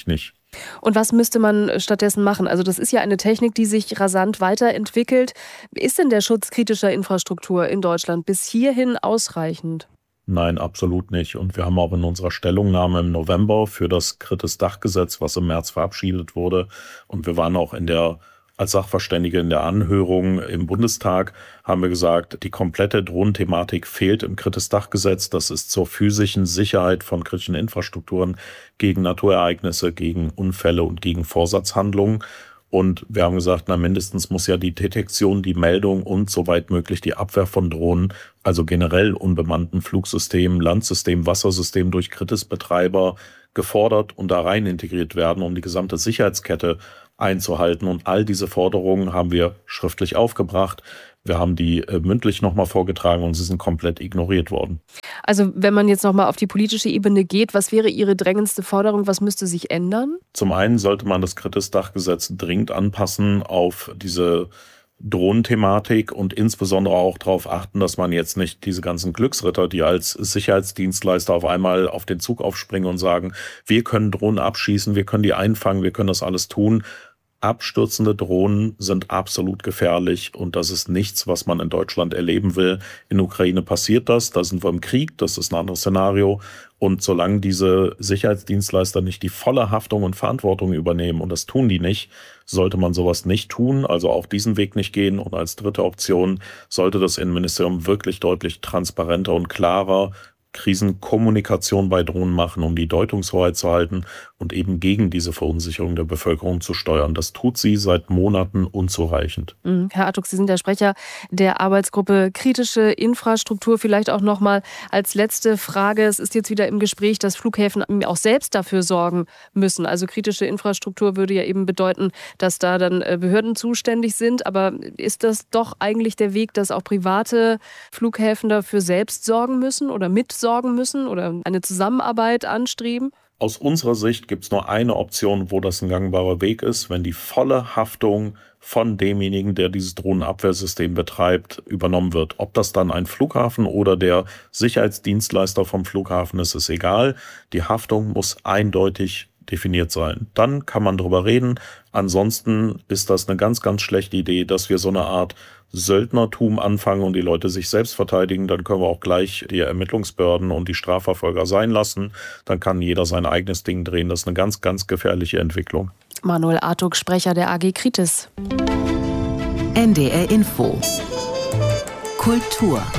Und was müsste man stattdessen machen? Also das ist ja eine Technik, die sich rasant weiterentwickelt. Ist denn der Schutz kritischer Infrastruktur in Deutschland bis hierhin ausreichend? Nein, absolut nicht. Und wir haben auch in unserer Stellungnahme im November für das Kritis-Dach-Gesetz, was im März verabschiedet wurde, und wir waren auch in der als Sachverständige in der Anhörung im Bundestag, haben wir gesagt, die komplette Drohnenthematik fehlt im Kritis-Dach-Gesetz. Das ist zur physischen Sicherheit von kritischen Infrastrukturen gegen Naturereignisse, gegen Unfälle und gegen Vorsatzhandlungen. Und wir haben gesagt, na mindestens muss ja die Detektion, die Meldung und soweit möglich die Abwehr von Drohnen, also generell unbemannten Flugsystemen, Landsystemen, Wassersystemen durch Kritis-Betreiber gefordert und da rein integriert werden, um die gesamte Sicherheitskette einzuhalten. Und all diese Forderungen haben wir schriftlich aufgebracht. Wir haben die äh, mündlich nochmal vorgetragen und sie sind komplett ignoriert worden. Also wenn man jetzt nochmal auf die politische Ebene geht, was wäre Ihre drängendste Forderung? Was müsste sich ändern? Zum einen sollte man das Kritis-Dach-Gesetz dringend anpassen auf diese Drohnenthematik und insbesondere auch darauf achten, dass man jetzt nicht diese ganzen Glücksritter, die als Sicherheitsdienstleister auf einmal auf den Zug aufspringen und sagen, wir können Drohnen abschießen, wir können die einfangen, wir können das alles tun. Abstürzende Drohnen sind absolut gefährlich und das ist nichts, was man in Deutschland erleben will. In der Ukraine passiert das, da sind wir im Krieg, das ist ein anderes Szenario. Und solange diese Sicherheitsdienstleister nicht die volle Haftung und Verantwortung übernehmen, und das tun die nicht, sollte man sowas nicht tun, also auch diesen Weg nicht gehen. Und als dritte Option sollte das Innenministerium wirklich deutlich transparenter und klarer Krisenkommunikation bei Drohnen machen, um die Deutungshoheit zu halten und eben gegen diese Verunsicherung der Bevölkerung zu steuern. Das tut sie seit Monaten unzureichend. Herr Artuk, Sie sind der Sprecher der Arbeitsgruppe Kritische Infrastruktur. Vielleicht auch noch mal als letzte Frage. Es ist jetzt wieder im Gespräch, dass Flughäfen auch selbst dafür sorgen müssen. Also kritische Infrastruktur würde ja eben bedeuten, dass da dann Behörden zuständig sind. Aber ist das doch eigentlich der Weg, dass auch private Flughäfen dafür selbst sorgen müssen oder mit sorgen müssen oder eine Zusammenarbeit anstreben? Aus unserer Sicht gibt es nur eine Option, wo das ein gangbarer Weg ist, wenn die volle Haftung von demjenigen, der dieses Drohnenabwehrsystem betreibt, übernommen wird. Ob das dann ein Flughafen oder der Sicherheitsdienstleister vom Flughafen ist, ist egal. Die Haftung muss eindeutig definiert sein. Dann kann man drüber reden. Ansonsten ist das eine ganz, ganz schlechte Idee, dass wir so eine Art Söldnertum anfangen und die Leute sich selbst verteidigen. Dann können wir auch gleich die Ermittlungsbehörden und die Strafverfolger sein lassen. Dann kann jeder sein eigenes Ding drehen. Das ist eine ganz, ganz gefährliche Entwicklung. Manuel Artuk, Sprecher der A G Kritis. N D R Info. Kultur.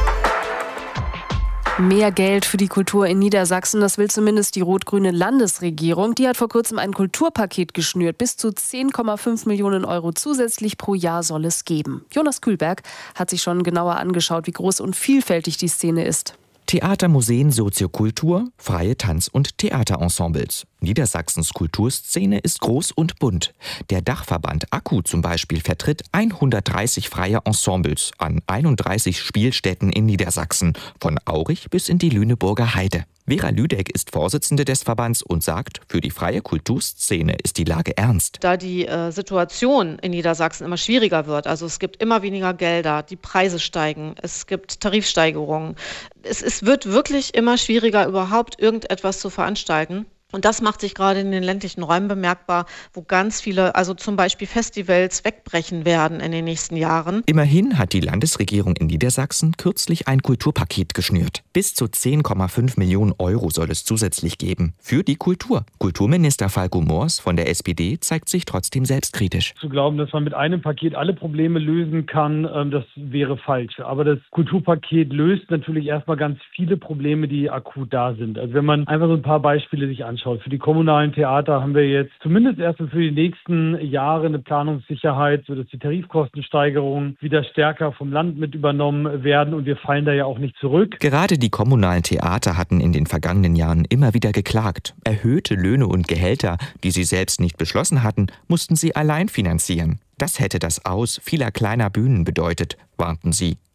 Mehr Geld für die Kultur in Niedersachsen, das will zumindest die rot-grüne Landesregierung. Die hat vor kurzem ein Kulturpaket geschnürt. Bis zu zehn Komma fünf Millionen Euro zusätzlich pro Jahr soll es geben. Jonas Kühlberg hat sich schon genauer angeschaut, wie groß und vielfältig die Szene ist. Theater, Museen, Soziokultur, freie Tanz- und Theaterensembles. Niedersachsens Kulturszene ist groß und bunt. Der Dachverband Akku zum Beispiel vertritt hundertdreißig freie Ensembles an einunddreißig Spielstätten in Niedersachsen, von Aurich bis in die Lüneburger Heide. Vera Lüdeck ist Vorsitzende des Verbands und sagt, für die freie Kulturszene ist die Lage ernst. Da die äh, Situation in Niedersachsen immer schwieriger wird, also es gibt immer weniger Gelder, die Preise steigen, es gibt Tarifsteigerungen. Es, es wird wirklich immer schwieriger, überhaupt irgendetwas zu veranstalten. Und das macht sich gerade in den ländlichen Räumen bemerkbar, wo ganz viele, also zum Beispiel Festivals, wegbrechen werden in den nächsten Jahren. Immerhin hat die Landesregierung in Niedersachsen kürzlich ein Kulturpaket geschnürt. Bis zu zehn Komma fünf Millionen Euro soll es zusätzlich geben. Für die Kultur. Kulturminister Falco Moors von der S P D zeigt sich trotzdem selbstkritisch. Zu glauben, dass man mit einem Paket alle Probleme lösen kann, das wäre falsch. Aber das Kulturpaket löst natürlich erstmal ganz viele Probleme, die akut da sind. Also wenn man einfach so ein paar Beispiele sich anschaut. Für die kommunalen Theater haben wir jetzt zumindest erstmal für die nächsten Jahre eine Planungssicherheit, sodass die Tarifkostensteigerungen wieder stärker vom Land mit übernommen werden und wir fallen da ja auch nicht zurück. Gerade die kommunalen Theater hatten in den vergangenen Jahren immer wieder geklagt. Erhöhte Löhne und Gehälter, die sie selbst nicht beschlossen hatten, mussten sie allein finanzieren. Das hätte das Aus vieler kleiner Bühnen bedeutet, warnten sie.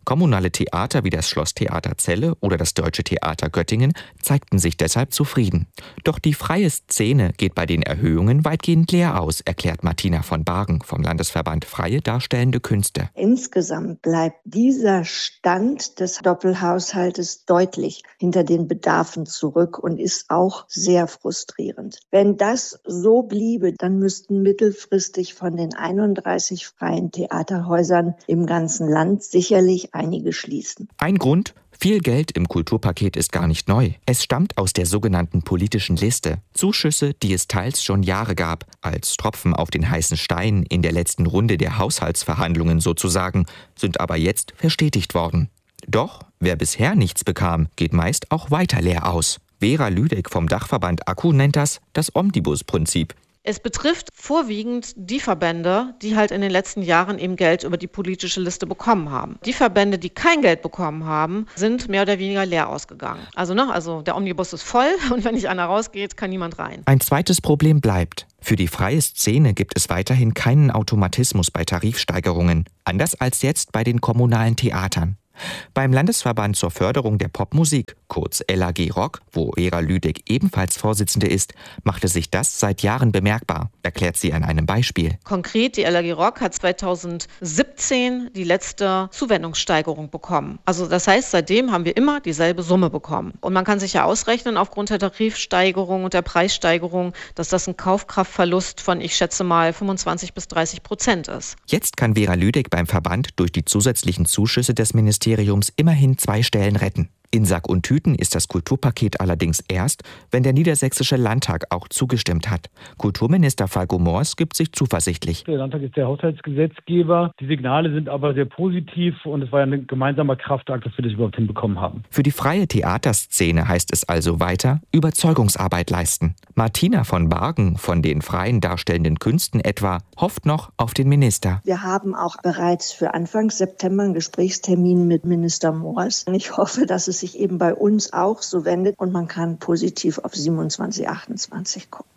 Kommunale Theater wie das Schlosstheater Celle oder das Deutsche Theater Göttingen zeigten sich deshalb zufrieden. Doch die freie Szene geht bei den Erhöhungen weitgehend leer aus, erklärt Martina von Bargen vom Landesverband Freie Darstellende Künste. Insgesamt bleibt dieser Stand des Doppelhaushaltes deutlich hinter den Bedarfen zurück und ist auch sehr frustrierend. Wenn das so bliebe, dann müssten mittelfristig von den einunddreißig freien Theaterhäusern im ganzen Land sicherlich einige schließen. Ein Grund? Viel Geld im Kulturpaket ist gar nicht neu. Es stammt aus der sogenannten politischen Liste. Zuschüsse, die es teils schon Jahre gab, als Tropfen auf den heißen Stein in der letzten Runde der Haushaltsverhandlungen sozusagen, sind aber jetzt verstetigt worden. Doch wer bisher nichts bekam, geht meist auch weiter leer aus. Vera Lüdeck vom Dachverband Akku nennt das das Omnibusprinzip. Es betrifft vorwiegend die Verbände, die halt in den letzten Jahren eben Geld über die politische Liste bekommen haben. Die Verbände, die kein Geld bekommen haben, sind mehr oder weniger leer ausgegangen. Also, ne, also der Omnibus ist voll und wenn nicht einer rausgeht, kann niemand rein. Ein zweites Problem bleibt. Für die freie Szene gibt es weiterhin keinen Automatismus bei Tarifsteigerungen, anders als jetzt bei den kommunalen Theatern. Beim Landesverband zur Förderung der Popmusik, kurz L A G Rock, wo Vera Lüdeck ebenfalls Vorsitzende ist, machte sich das seit Jahren bemerkbar, erklärt sie an einem Beispiel. Konkret, die L A G Rock hat zweitausendsiebzehn die letzte Zuwendungssteigerung bekommen. Also das heißt, seitdem haben wir immer dieselbe Summe bekommen. Und man kann sich ja ausrechnen, aufgrund der Tarifsteigerung und der Preissteigerung, dass das ein Kaufkraftverlust von, ich schätze mal, fünfundzwanzig bis dreißig Prozent ist. Jetzt kann Vera Lüdeck beim Verband durch die zusätzlichen Zuschüsse des Ministeriums immerhin zwei Stellen retten. In Sack und Tüten ist das Kulturpaket allerdings erst, wenn der Niedersächsische Landtag auch zugestimmt hat. Kulturminister Falco Moors gibt sich zuversichtlich. Der Landtag ist der Haushaltsgesetzgeber. Die Signale sind aber sehr positiv und es war ja ein gemeinsamer Kraftakt, dass wir das überhaupt hinbekommen haben. Für die freie Theaterszene heißt es also weiter Überzeugungsarbeit leisten. Martina von Bargen von den freien darstellenden Künsten etwa hofft noch auf den Minister. Wir haben auch bereits für Anfang September einen Gesprächstermin mit Minister Moors. Ich hoffe, dass es sich eben bei uns auch so wendet und man kann positiv auf siebenundzwanzig, achtundzwanzig gucken.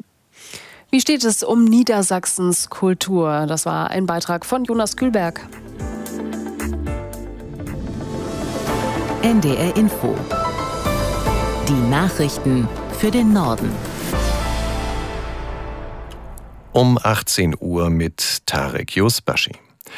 Wie steht es um Niedersachsens Kultur? Das war ein Beitrag von Jonas Kühlberg. N D R Info. Die Nachrichten für den Norden. Um achtzehn Uhr mit Tarek Yusbashi.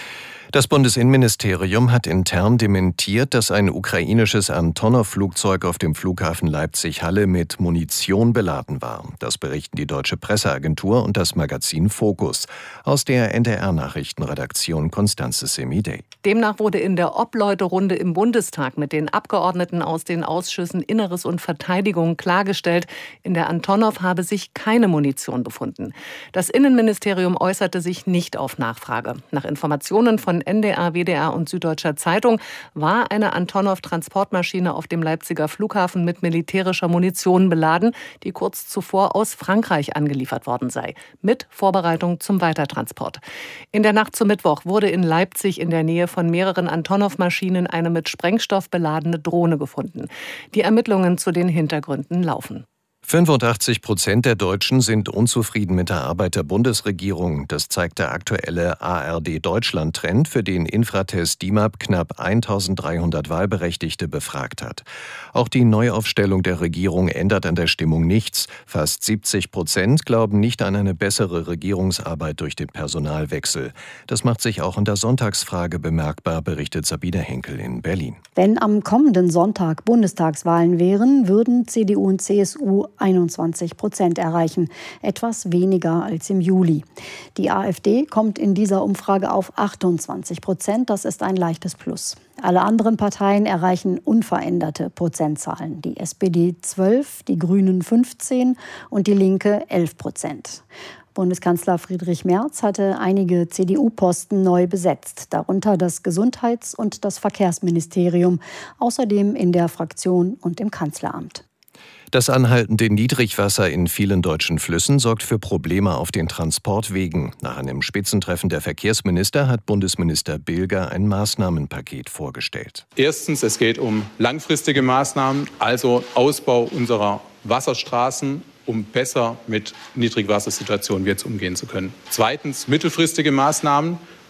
Das Bundesinnenministerium hat intern dementiert, dass ein ukrainisches Antonov-Flugzeug auf dem Flughafen Leipzig-Halle mit Munition beladen war. Das berichten die Deutsche Presseagentur und das Magazin Focus. Aus der N D R-Nachrichtenredaktion Constanze Semidey. Demnach wurde in der Obleuterunde im Bundestag mit den Abgeordneten aus den Ausschüssen Inneres und Verteidigung klargestellt, in der Antonov habe sich keine Munition befunden. Das Innenministerium äußerte sich nicht auf Nachfrage. Nach Informationen von N D R, W D R und Süddeutscher Zeitung war eine Antonov-Transportmaschine auf dem Leipziger Flughafen mit militärischer Munition beladen, die kurz zuvor aus Frankreich angeliefert worden sei, mit Vorbereitung zum Weitertransport. In der Nacht zum Mittwoch wurde in Leipzig in der Nähe von mehreren Antonov-Maschinen eine mit Sprengstoff beladene Drohne gefunden. Die Ermittlungen zu den Hintergründen laufen. fünfundachtzig Prozent der Deutschen sind unzufrieden mit der Arbeit der Bundesregierung. Das zeigt der aktuelle A R D-Deutschland-Trend, für den Infratest D I M A P knapp eintausenddreihundert Wahlberechtigte befragt hat. Auch die Neuaufstellung der Regierung ändert an der Stimmung nichts. Fast siebzig Prozent glauben nicht an eine bessere Regierungsarbeit durch den Personalwechsel. Das macht sich auch in der Sonntagsfrage bemerkbar, berichtet Sabine Henkel in Berlin. Wenn am kommenden Sonntag Bundestagswahlen wären, würden C D U und C S U einundzwanzig Prozent erreichen, etwas weniger als im Juli. Die AfD kommt in dieser Umfrage auf achtundzwanzig Prozent, das ist ein leichtes Plus. Alle anderen Parteien erreichen unveränderte Prozentzahlen. Die S P D zwölf, die Grünen fünfzehn und die Linke elf Prozent. Bundeskanzler Friedrich Merz hatte einige C D U-Posten neu besetzt, darunter das Gesundheits- und das Verkehrsministerium, außerdem in der Fraktion und im Kanzleramt. Das anhaltende Niedrigwasser in vielen deutschen Flüssen sorgt für Probleme auf den Transportwegen. Nach einem Spitzentreffen der Verkehrsminister hat Bundesminister Bilger ein Maßnahmenpaket vorgestellt. Erstens, es geht um langfristige Maßnahmen, also Ausbau unserer Wasserstraßen, um besser mit Niedrigwassersituationen jetzt umgehen zu können. Zweitens, mittelfristige Maßnahmen,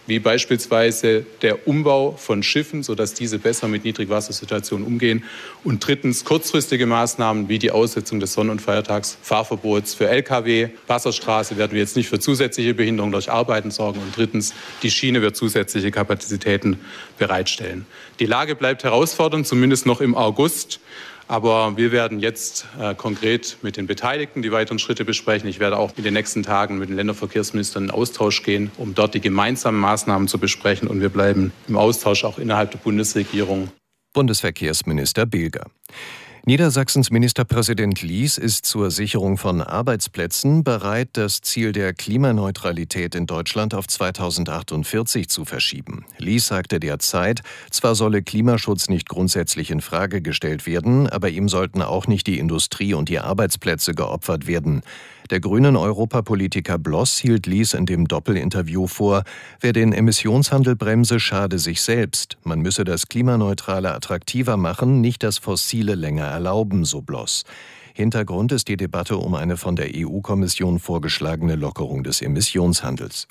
wie beispielsweise der Umbau von Schiffen, sodass diese besser mit Niedrigwassersituationen umgehen. Und drittens kurzfristige Maßnahmen wie die Aussetzung des Sonn- und Feiertagsfahrverbots für L K W. Wasserstraße werden wir jetzt nicht für zusätzliche Behinderung durch Arbeiten sorgen. Und drittens, die Schiene wird zusätzliche Kapazitäten bereitstellen. Die Lage bleibt herausfordernd, zumindest noch im August. Aber wir werden jetzt äh, konkret mit den Beteiligten die weiteren Schritte besprechen. Ich werde auch in den nächsten Tagen mit den Länderverkehrsministern in Austausch gehen, um dort die gemeinsamen Maßnahmen zu besprechen. Und wir bleiben im Austausch auch innerhalb der Bundesregierung. Bundesverkehrsminister Bilger. Niedersachsens Ministerpräsident Lies ist zur Sicherung von Arbeitsplätzen bereit, das Ziel der Klimaneutralität in Deutschland auf zweitausendachtundvierzig zu verschieben. Lies sagte derzeit, zwar solle Klimaschutz nicht grundsätzlich in Frage gestellt werden, aber ihm sollten auch nicht die Industrie und die Arbeitsplätze geopfert werden. Der grünen Europapolitiker Bloss hielt Lies in dem Doppelinterview vor, wer den Emissionshandel bremse, schade sich selbst. Man müsse das Klimaneutrale attraktiver machen, nicht das Fossile länger erlauben, so Bloss. Hintergrund ist die Debatte um eine von der E U-Kommission vorgeschlagene Lockerung des Emissionshandels.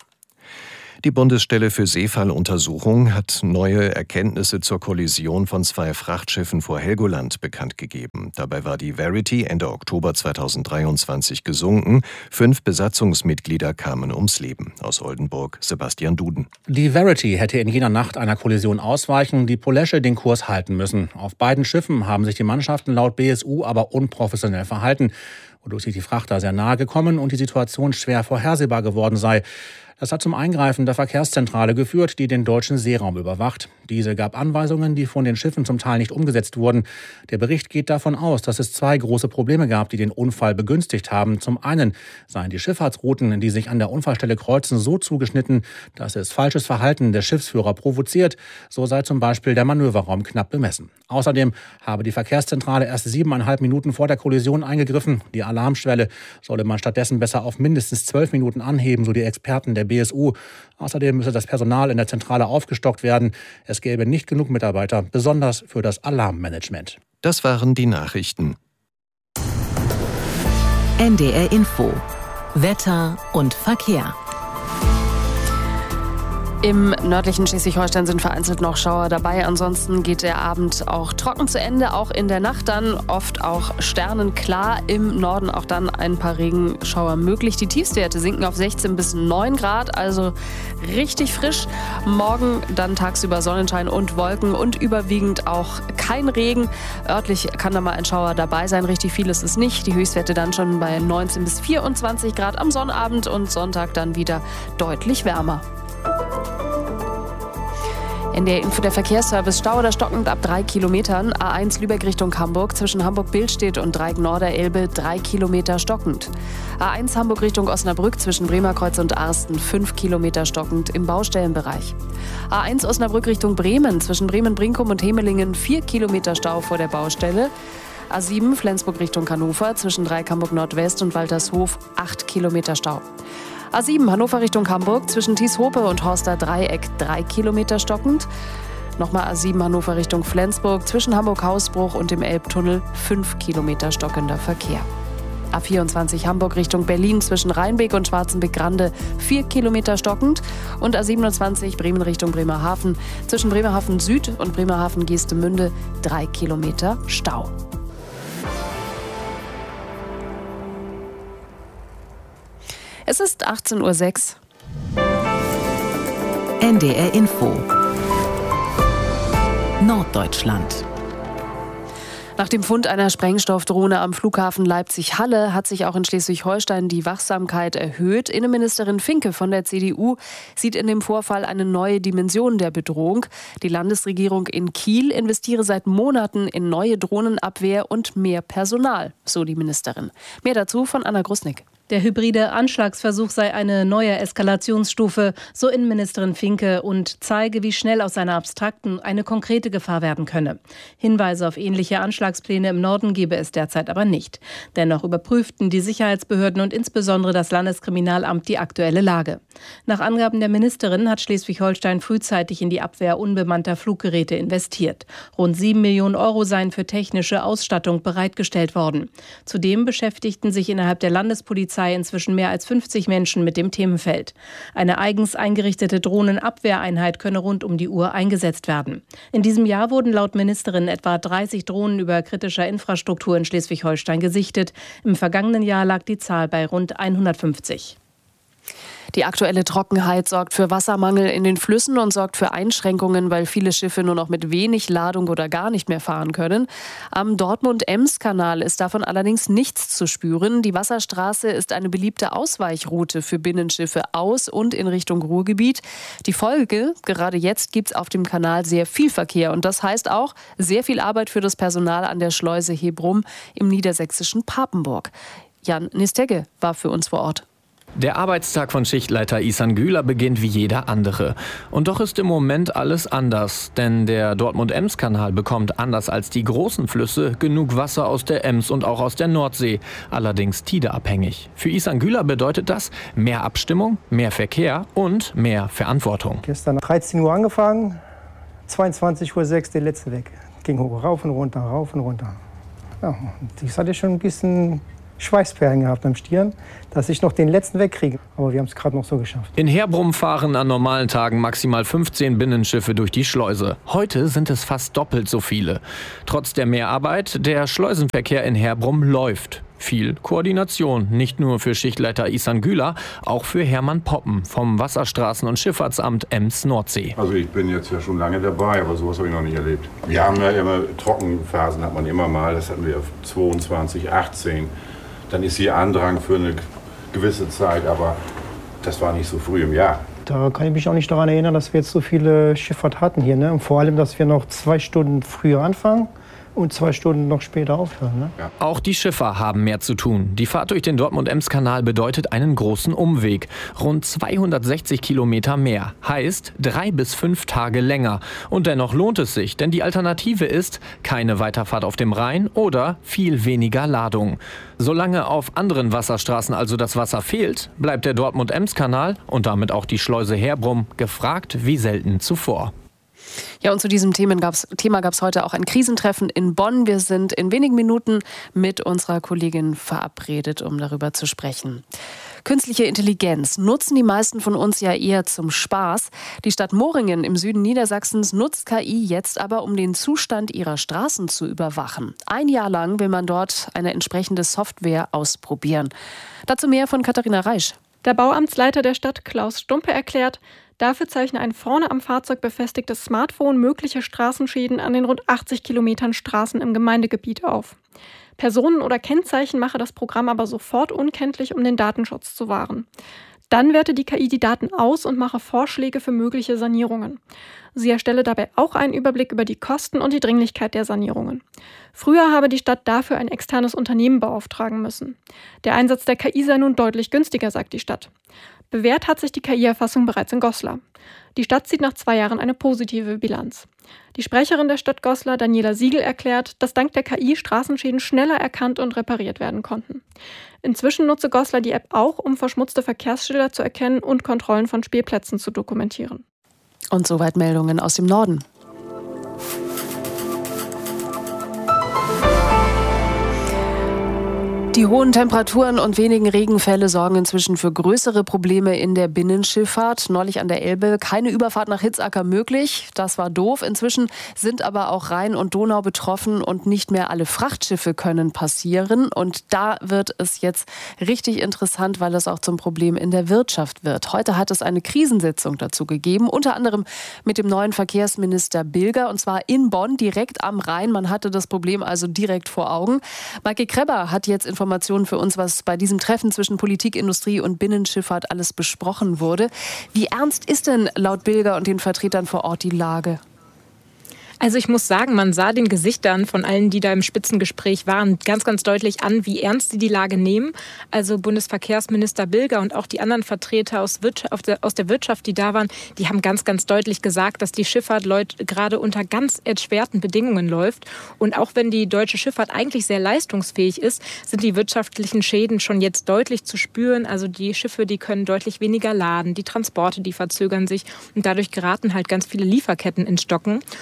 Die Bundesstelle für Seefalluntersuchung hat neue Erkenntnisse zur Kollision von zwei Frachtschiffen vor Helgoland bekannt gegeben. Dabei war die Verity Ende Oktober zweitausenddreiundzwanzig gesunken. Fünf Besatzungsmitglieder kamen ums Leben. Aus Oldenburg Sebastian Duden. Die Verity hätte in jener Nacht einer Kollision ausweichen, die Polesche den Kurs halten müssen. Auf beiden Schiffen haben sich die Mannschaften laut B S U aber unprofessionell verhalten, wodurch sich die Frachter sehr nahe gekommen und die Situation schwer vorhersehbar geworden sei. Das hat zum Eingreifen der Verkehrszentrale geführt, die den deutschen Seeraum überwacht. Diese gab Anweisungen, die von den Schiffen zum Teil nicht umgesetzt wurden. Der Bericht geht davon aus, dass es zwei große Probleme gab, die den Unfall begünstigt haben. Zum einen seien die Schifffahrtsrouten, die sich an der Unfallstelle kreuzen, so zugeschnitten, dass es falsches Verhalten der Schiffsführer provoziert. So sei zum Beispiel der Manöverraum knapp bemessen. Außerdem habe die Verkehrszentrale erst siebeneinhalb Minuten vor der Kollision eingegriffen. Die Alarmschwelle solle man stattdessen besser auf mindestens zwölf Minuten anheben, so die Experten der B S U. Außerdem müsse das Personal in der Zentrale aufgestockt werden. Es gäbe nicht genug Mitarbeiter, besonders für das Alarmmanagement. Das waren die Nachrichten. N D R Info. Wetter und Verkehr. Im nördlichen Schleswig-Holstein sind vereinzelt noch Schauer dabei. Ansonsten geht der Abend auch trocken zu Ende. Auch in der Nacht dann oft auch sternenklar. Im Norden auch dann ein paar Regenschauer möglich. Die Tiefstwerte sinken auf sechzehn bis neun Grad, also richtig frisch. Morgen dann tagsüber Sonnenschein und Wolken und überwiegend auch kein Regen. Örtlich kann da mal ein Schauer dabei sein. Richtig viel ist es nicht. Die Höchstwerte dann schon bei neunzehn bis vierundzwanzig Grad am Sonnabend und Sonntag dann wieder deutlich wärmer. In der Info der Verkehrsservice: Stau oder stockend ab drei Kilometern. A eins Lübeck Richtung Hamburg zwischen Hamburg-Billstedt und Dreieck-Norderelbe drei Kilometer stockend. A eins Hamburg Richtung Osnabrück zwischen Bremerkreuz und Arsten fünf Kilometer stockend im Baustellenbereich. A eins Osnabrück Richtung Bremen zwischen Bremen-Brinkum und Hemelingen vier Kilometer Stau vor der Baustelle. A sieben Flensburg Richtung Hannover zwischen Dreieck Hamburg Nordwest und Waltershof acht Kilometer Stau. A sieben Hannover Richtung Hamburg zwischen Thieshope und Horster Dreieck drei Kilometer stockend. Nochmal A sieben Hannover Richtung Flensburg zwischen Hamburg-Hausbruch und dem Elbtunnel fünf Kilometer stockender Verkehr. A vierundzwanzig Hamburg Richtung Berlin zwischen Rheinbeek und Schwarzenbeck-Grande vier Kilometer stockend. Und A siebenundzwanzig Bremen Richtung Bremerhaven zwischen Bremerhaven Süd und Bremerhaven Geestemünde drei Kilometer Stau. Es ist achtzehn Uhr sechs. N D R Info. Norddeutschland. Nach dem Fund einer Sprengstoffdrohne am Flughafen Leipzig-Halle hat sich auch in Schleswig-Holstein die Wachsamkeit erhöht. Innenministerin Finke von der C D U sieht in dem Vorfall eine neue Dimension der Bedrohung. Die Landesregierung in Kiel investiere seit Monaten in neue Drohnenabwehr und mehr Personal, so die Ministerin. Mehr dazu von Anna Grusnick. Der hybride Anschlagsversuch sei eine neue Eskalationsstufe, so Innenministerin Finke, und zeige, wie schnell aus einer abstrakten eine konkrete Gefahr werden könne. Hinweise auf ähnliche Anschlagspläne im Norden gebe es derzeit aber nicht. Dennoch überprüften die Sicherheitsbehörden und insbesondere das Landeskriminalamt die aktuelle Lage. Nach Angaben der Ministerin hat Schleswig-Holstein frühzeitig in die Abwehr unbemannter Fluggeräte investiert. Rund sieben Millionen Euro seien für technische Ausstattung bereitgestellt worden. Zudem beschäftigten sich innerhalb der Landespolizei Polizei inzwischen mehr als fünfzig Menschen mit dem Themenfeld. Eine eigens eingerichtete Drohnenabwehreinheit könne rund um die Uhr eingesetzt werden. In diesem Jahr wurden laut Ministerin etwa dreißig Drohnen über kritischer Infrastruktur in Schleswig-Holstein gesichtet. Im vergangenen Jahr lag die Zahl bei rund hundertfünfzig. Die aktuelle Trockenheit sorgt für Wassermangel in den Flüssen und sorgt für Einschränkungen, weil viele Schiffe nur noch mit wenig Ladung oder gar nicht mehr fahren können. Am Dortmund-Ems-Kanal ist davon allerdings nichts zu spüren. Die Wasserstraße ist eine beliebte Ausweichroute für Binnenschiffe aus und in Richtung Ruhrgebiet. Die Folge, gerade jetzt gibt es auf dem Kanal sehr viel Verkehr und das heißt auch sehr viel Arbeit für das Personal an der Schleuse Hebrum im niedersächsischen Papenburg. Jan Nistegge war für uns vor Ort. Der Arbeitstag von Schichtleiter Ihsan Güler beginnt wie jeder andere. Und doch ist im Moment alles anders. Denn der Dortmund-Ems-Kanal bekommt, anders als die großen Flüsse, genug Wasser aus der Ems und auch aus der Nordsee. Allerdings tideabhängig. Für Ihsan Güler bedeutet das mehr Abstimmung, mehr Verkehr und mehr Verantwortung. Gestern dreizehn Uhr angefangen, zweiundzwanzig Uhr sechs der letzte weg. Ging hoch, rauf und runter, rauf und runter. Ja, das hatte schon ein bisschen Schweißperlen gehabt am Stirn, dass ich noch den letzten wegkriege. Aber wir haben es gerade noch so geschafft. In Herbrum fahren an normalen Tagen maximal fünfzehn Binnenschiffe durch die Schleuse. Heute sind es fast doppelt so viele. Trotz der Mehrarbeit, der Schleusenverkehr in Herbrum läuft. Viel Koordination, nicht nur für Schichtleiter Ihsan Güler, auch für Hermann Poppen vom Wasserstraßen- und Schifffahrtsamt Ems-Nordsee. Also ich bin jetzt ja schon lange dabei, aber sowas habe ich noch nicht erlebt. Wir haben ja immer Trockenphasen, hat man immer mal, das hatten wir zweiundzwanzig achtzehn. Dann ist hier Andrang für eine gewisse Zeit, aber das war nicht so früh im Jahr. Da kann ich mich auch nicht daran erinnern, dass wir jetzt so viele Schifffahrt hatten hier. Ne? Und vor allem, dass wir noch zwei Stunden früher anfangen und zwei Stunden noch später aufhören. Ne? Ja. Auch die Schiffer haben mehr zu tun. Die Fahrt durch den Dortmund-Ems-Kanal bedeutet einen großen Umweg. Rund zweihundertsechzig Kilometer mehr. Heißt drei bis fünf Tage länger. Und dennoch lohnt es sich, denn die Alternative ist keine Weiterfahrt auf dem Rhein oder viel weniger Ladung. Solange auf anderen Wasserstraßen also das Wasser fehlt, bleibt der Dortmund-Ems-Kanal und damit auch die Schleuse Herbrum gefragt wie selten zuvor. Ja, und zu diesem Thema gab es heute auch ein Krisentreffen in Bonn. Wir sind in wenigen Minuten mit unserer Kollegin verabredet, um darüber zu sprechen. Künstliche Intelligenz nutzen die meisten von uns ja eher zum Spaß. Die Stadt Moringen im Süden Niedersachsens nutzt K I jetzt aber, um den Zustand ihrer Straßen zu überwachen. Ein Jahr lang will man dort eine entsprechende Software ausprobieren. Dazu mehr von Katharina Reisch. Der Bauamtsleiter der Stadt, Klaus Stumpe, erklärt, dafür zeichne ein vorne am Fahrzeug befestigtes Smartphone mögliche Straßenschäden an den rund achtzig Kilometern Straßen im Gemeindegebiet auf. Personen oder Kennzeichen mache das Programm aber sofort unkenntlich, um den Datenschutz zu wahren. Dann werte die K I die Daten aus und mache Vorschläge für mögliche Sanierungen. Sie erstelle dabei auch einen Überblick über die Kosten und die Dringlichkeit der Sanierungen. Früher habe die Stadt dafür ein externes Unternehmen beauftragen müssen. Der Einsatz der K I sei nun deutlich günstiger, sagt die Stadt. Bewährt hat sich die K I-Erfassung bereits in Goslar. Die Stadt zieht nach zwei Jahren eine positive Bilanz. Die Sprecherin der Stadt Goslar, Daniela Siegel, erklärt, dass dank der K I Straßenschäden schneller erkannt und repariert werden konnten. Inzwischen nutze Goslar die App auch, um verschmutzte Verkehrsschilder zu erkennen und Kontrollen von Spielplätzen zu dokumentieren. Und soweit Meldungen aus dem Norden. Die hohen Temperaturen und wenigen Regenfälle sorgen inzwischen für größere Probleme in der Binnenschifffahrt. Neulich an der Elbe keine Überfahrt nach Hitzacker möglich. Das war doof. Inzwischen sind aber auch Rhein und Donau betroffen und nicht mehr alle Frachtschiffe können passieren. Und da wird es jetzt richtig interessant, weil es auch zum Problem in der Wirtschaft wird. Heute hat es eine Krisensitzung dazu gegeben, unter anderem mit dem neuen Verkehrsminister Bilger, und zwar in Bonn, direkt am Rhein. Man hatte das Problem also direkt vor Augen. Maike Krebber hat jetzt Informationen Informationen für uns, was bei diesem Treffen zwischen Politik, Industrie und Binnenschifffahrt alles besprochen wurde. Wie ernst ist denn laut Bilger und den Vertretern vor Ort die Lage? Also ich muss sagen, man sah den Gesichtern von allen, die da im Spitzengespräch waren, ganz, ganz deutlich an, wie ernst sie die Lage nehmen. Also Bundesverkehrsminister Bilger und auch die anderen Vertreter aus, Wirtschaft, aus der Wirtschaft, die da waren, die haben ganz, ganz deutlich gesagt, dass die Schifffahrt gerade unter ganz erschwerten Bedingungen läuft. Und auch wenn die deutsche Schifffahrt eigentlich sehr leistungsfähig ist, sind die wirtschaftlichen Schäden schon jetzt deutlich zu spüren. Also die Schiffe, die können deutlich weniger laden, die Transporte, die verzögern sich und dadurch geraten halt ganz viele Lieferketten ins Stocken. Und ein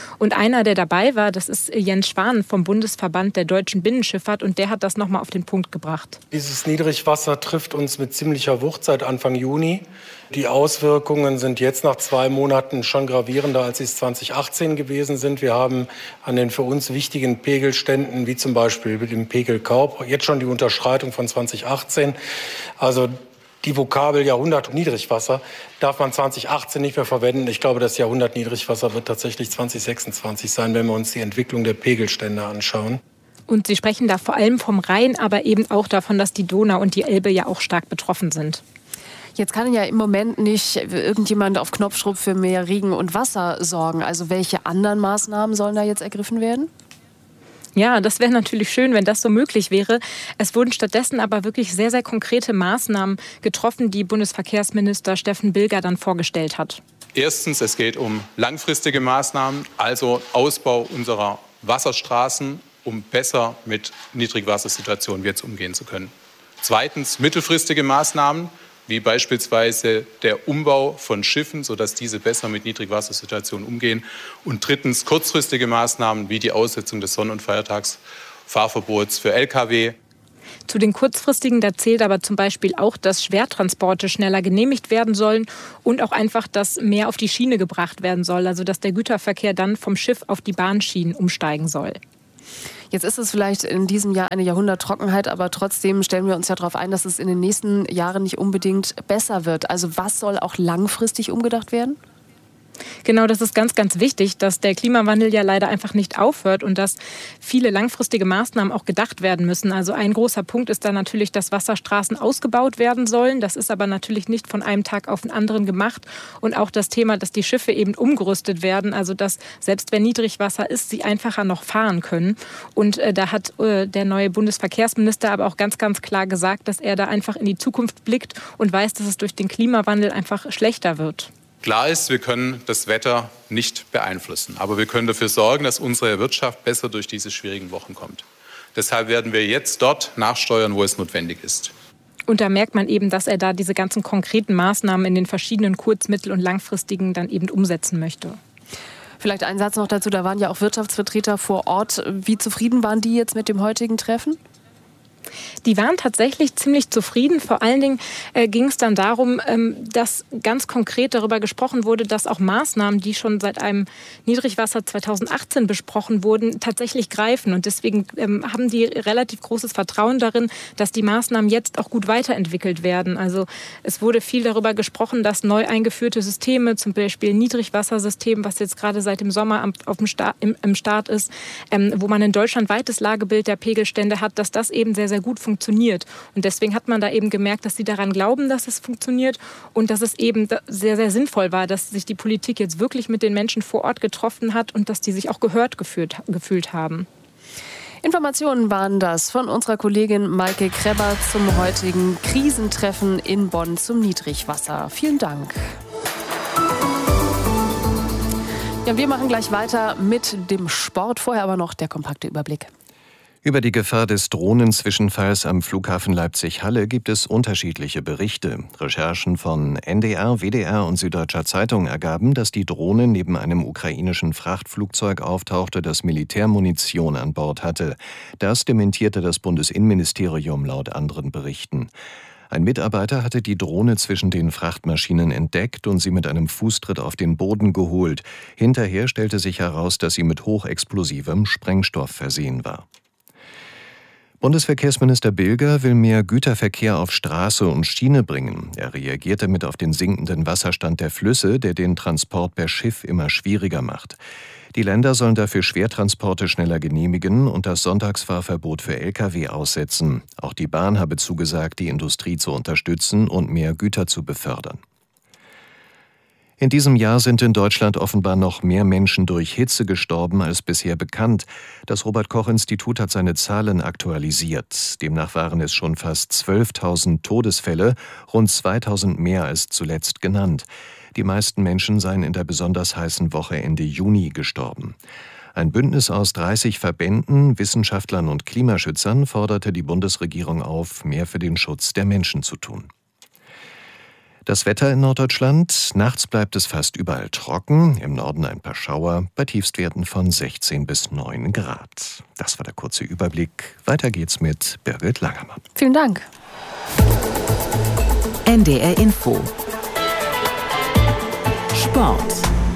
einer, der dabei war, das ist Jens Schwan vom Bundesverband der deutschen Binnenschifffahrt und der hat das nochmal auf den Punkt gebracht. Dieses Niedrigwasser trifft uns mit ziemlicher Wucht seit Anfang Juni. Die Auswirkungen sind jetzt nach zwei Monaten schon gravierender, als sie es zwanzig achtzehn gewesen sind. Wir haben an den für uns wichtigen Pegelständen, wie zum Beispiel dem Pegel Kaub, jetzt schon die Unterschreitung von zwanzig achtzehn. Also die Vokabel Jahrhundert Niedrigwasser darf man zwanzig achtzehn nicht mehr verwenden. Ich glaube, das Jahrhundert Niedrigwasser wird tatsächlich zwanzig sechsundzwanzig sein, wenn wir uns die Entwicklung der Pegelstände anschauen. Und Sie sprechen da vor allem vom Rhein, aber eben auch davon, dass die Donau und die Elbe ja auch stark betroffen sind. Jetzt kann ja im Moment nicht irgendjemand auf Knopfdruck für mehr Regen und Wasser sorgen. Also welche anderen Maßnahmen sollen da jetzt ergriffen werden? Ja, das wäre natürlich schön, wenn das so möglich wäre. Es wurden stattdessen aber wirklich sehr, sehr konkrete Maßnahmen getroffen, die Bundesverkehrsminister Steffen Bilger dann vorgestellt hat. Erstens, es geht um langfristige Maßnahmen, also Ausbau unserer Wasserstraßen, um besser mit Niedrigwassersituationen jetzt umgehen zu können. Zweitens, mittelfristige Maßnahmen, wie beispielsweise der Umbau von Schiffen, sodass diese besser mit Niedrigwassersituationen umgehen. Und drittens kurzfristige Maßnahmen wie die Aussetzung des Sonn- und Feiertagsfahrverbots für L K W. Zu den kurzfristigen, da zählt aber zum Beispiel auch, dass Schwertransporte schneller genehmigt werden sollen und auch einfach, dass mehr auf die Schiene gebracht werden soll, also dass der Güterverkehr dann vom Schiff auf die Bahnschienen umsteigen soll. Jetzt ist es vielleicht in diesem Jahr eine Jahrhunderttrockenheit, aber trotzdem stellen wir uns ja darauf ein, dass es in den nächsten Jahren nicht unbedingt besser wird. Also was soll auch langfristig umgedacht werden? Genau, das ist ganz, ganz wichtig, dass der Klimawandel ja leider einfach nicht aufhört und dass viele langfristige Maßnahmen auch gedacht werden müssen. Also ein großer Punkt ist da natürlich, dass Wasserstraßen ausgebaut werden sollen. Das ist aber natürlich nicht von einem Tag auf den anderen gemacht. Und auch das Thema, dass die Schiffe eben umgerüstet werden, also dass selbst wenn Niedrigwasser ist, sie einfacher noch fahren können. Und äh, da hat äh, der neue Bundesverkehrsminister aber auch ganz, ganz klar gesagt, dass er da einfach in die Zukunft blickt und weiß, dass es durch den Klimawandel einfach schlechter wird. Klar ist, wir können das Wetter nicht beeinflussen, aber wir können dafür sorgen, dass unsere Wirtschaft besser durch diese schwierigen Wochen kommt. Deshalb werden wir jetzt dort nachsteuern, wo es notwendig ist. Und da merkt man eben, dass er da diese ganzen konkreten Maßnahmen in den verschiedenen kurz-, mittel- und langfristigen dann eben umsetzen möchte. Vielleicht ein Satz noch dazu, da waren ja auch Wirtschaftsvertreter vor Ort. Wie zufrieden waren die jetzt mit dem heutigen Treffen? Die waren tatsächlich ziemlich zufrieden. Vor allen Dingen äh, ging es dann darum, ähm, dass ganz konkret darüber gesprochen wurde, dass auch Maßnahmen, die schon seit einem Niedrigwasser zweitausendachtzehn besprochen wurden, tatsächlich greifen. Und deswegen ähm, haben die relativ großes Vertrauen darin, dass die Maßnahmen jetzt auch gut weiterentwickelt werden. Also es wurde viel darüber gesprochen, dass neu eingeführte Systeme, zum Beispiel Niedrigwassersystem, was jetzt gerade seit dem Sommer am, auf dem Start, im, im Start ist, ähm, wo man ein deutschlandweites Lagebild der Pegelstände hat, dass das eben sehr, sehr gut funktioniert. Und deswegen hat man da eben gemerkt, dass sie daran glauben, dass es funktioniert und dass es eben sehr, sehr sinnvoll war, dass sich die Politik jetzt wirklich mit den Menschen vor Ort getroffen hat und dass die sich auch gehört gefühlt, gefühlt haben. Informationen waren das von unserer Kollegin Maike Kreber zum heutigen Krisentreffen in Bonn zum Niedrigwasser. Vielen Dank. Ja, wir machen gleich weiter mit dem Sport. Vorher aber noch der kompakte Überblick. Über die Gefahr des Drohnenzwischenfalls am Flughafen Leipzig-Halle gibt es unterschiedliche Berichte. Recherchen von N D R, W D R und Süddeutscher Zeitung ergaben, dass die Drohne neben einem ukrainischen Frachtflugzeug auftauchte, das Militärmunition an Bord hatte. Das dementierte das Bundesinnenministerium laut anderen Berichten. Ein Mitarbeiter hatte die Drohne zwischen den Frachtmaschinen entdeckt und sie mit einem Fußtritt auf den Boden geholt. Hinterher stellte sich heraus, dass sie mit hochexplosivem Sprengstoff versehen war. Bundesverkehrsminister Bilger will mehr Güterverkehr auf Straße und Schiene bringen. Er reagiert damit auf den sinkenden Wasserstand der Flüsse, der den Transport per Schiff immer schwieriger macht. Die Länder sollen dafür Schwertransporte schneller genehmigen und das Sonntagsfahrverbot für L K W aussetzen. Auch die Bahn habe zugesagt, die Industrie zu unterstützen und mehr Güter zu befördern. In diesem Jahr sind in Deutschland offenbar noch mehr Menschen durch Hitze gestorben als bisher bekannt. Das Robert-Koch-Institut hat seine Zahlen aktualisiert. Demnach waren es schon fast zwölftausend Todesfälle, rund zweitausend mehr als zuletzt genannt. Die meisten Menschen seien in der besonders heißen Woche Ende Juni gestorben. Ein Bündnis aus dreißig Verbänden, Wissenschaftlern und Klimaschützern forderte die Bundesregierung auf, mehr für den Schutz der Menschen zu tun. Das Wetter in Norddeutschland. Nachts bleibt es fast überall trocken. Im Norden ein paar Schauer bei Tiefstwerten von sechzehn bis neun Grad. Das war der kurze Überblick. Weiter geht's mit Birgit Langermann. Vielen Dank. N D R Info. Sport.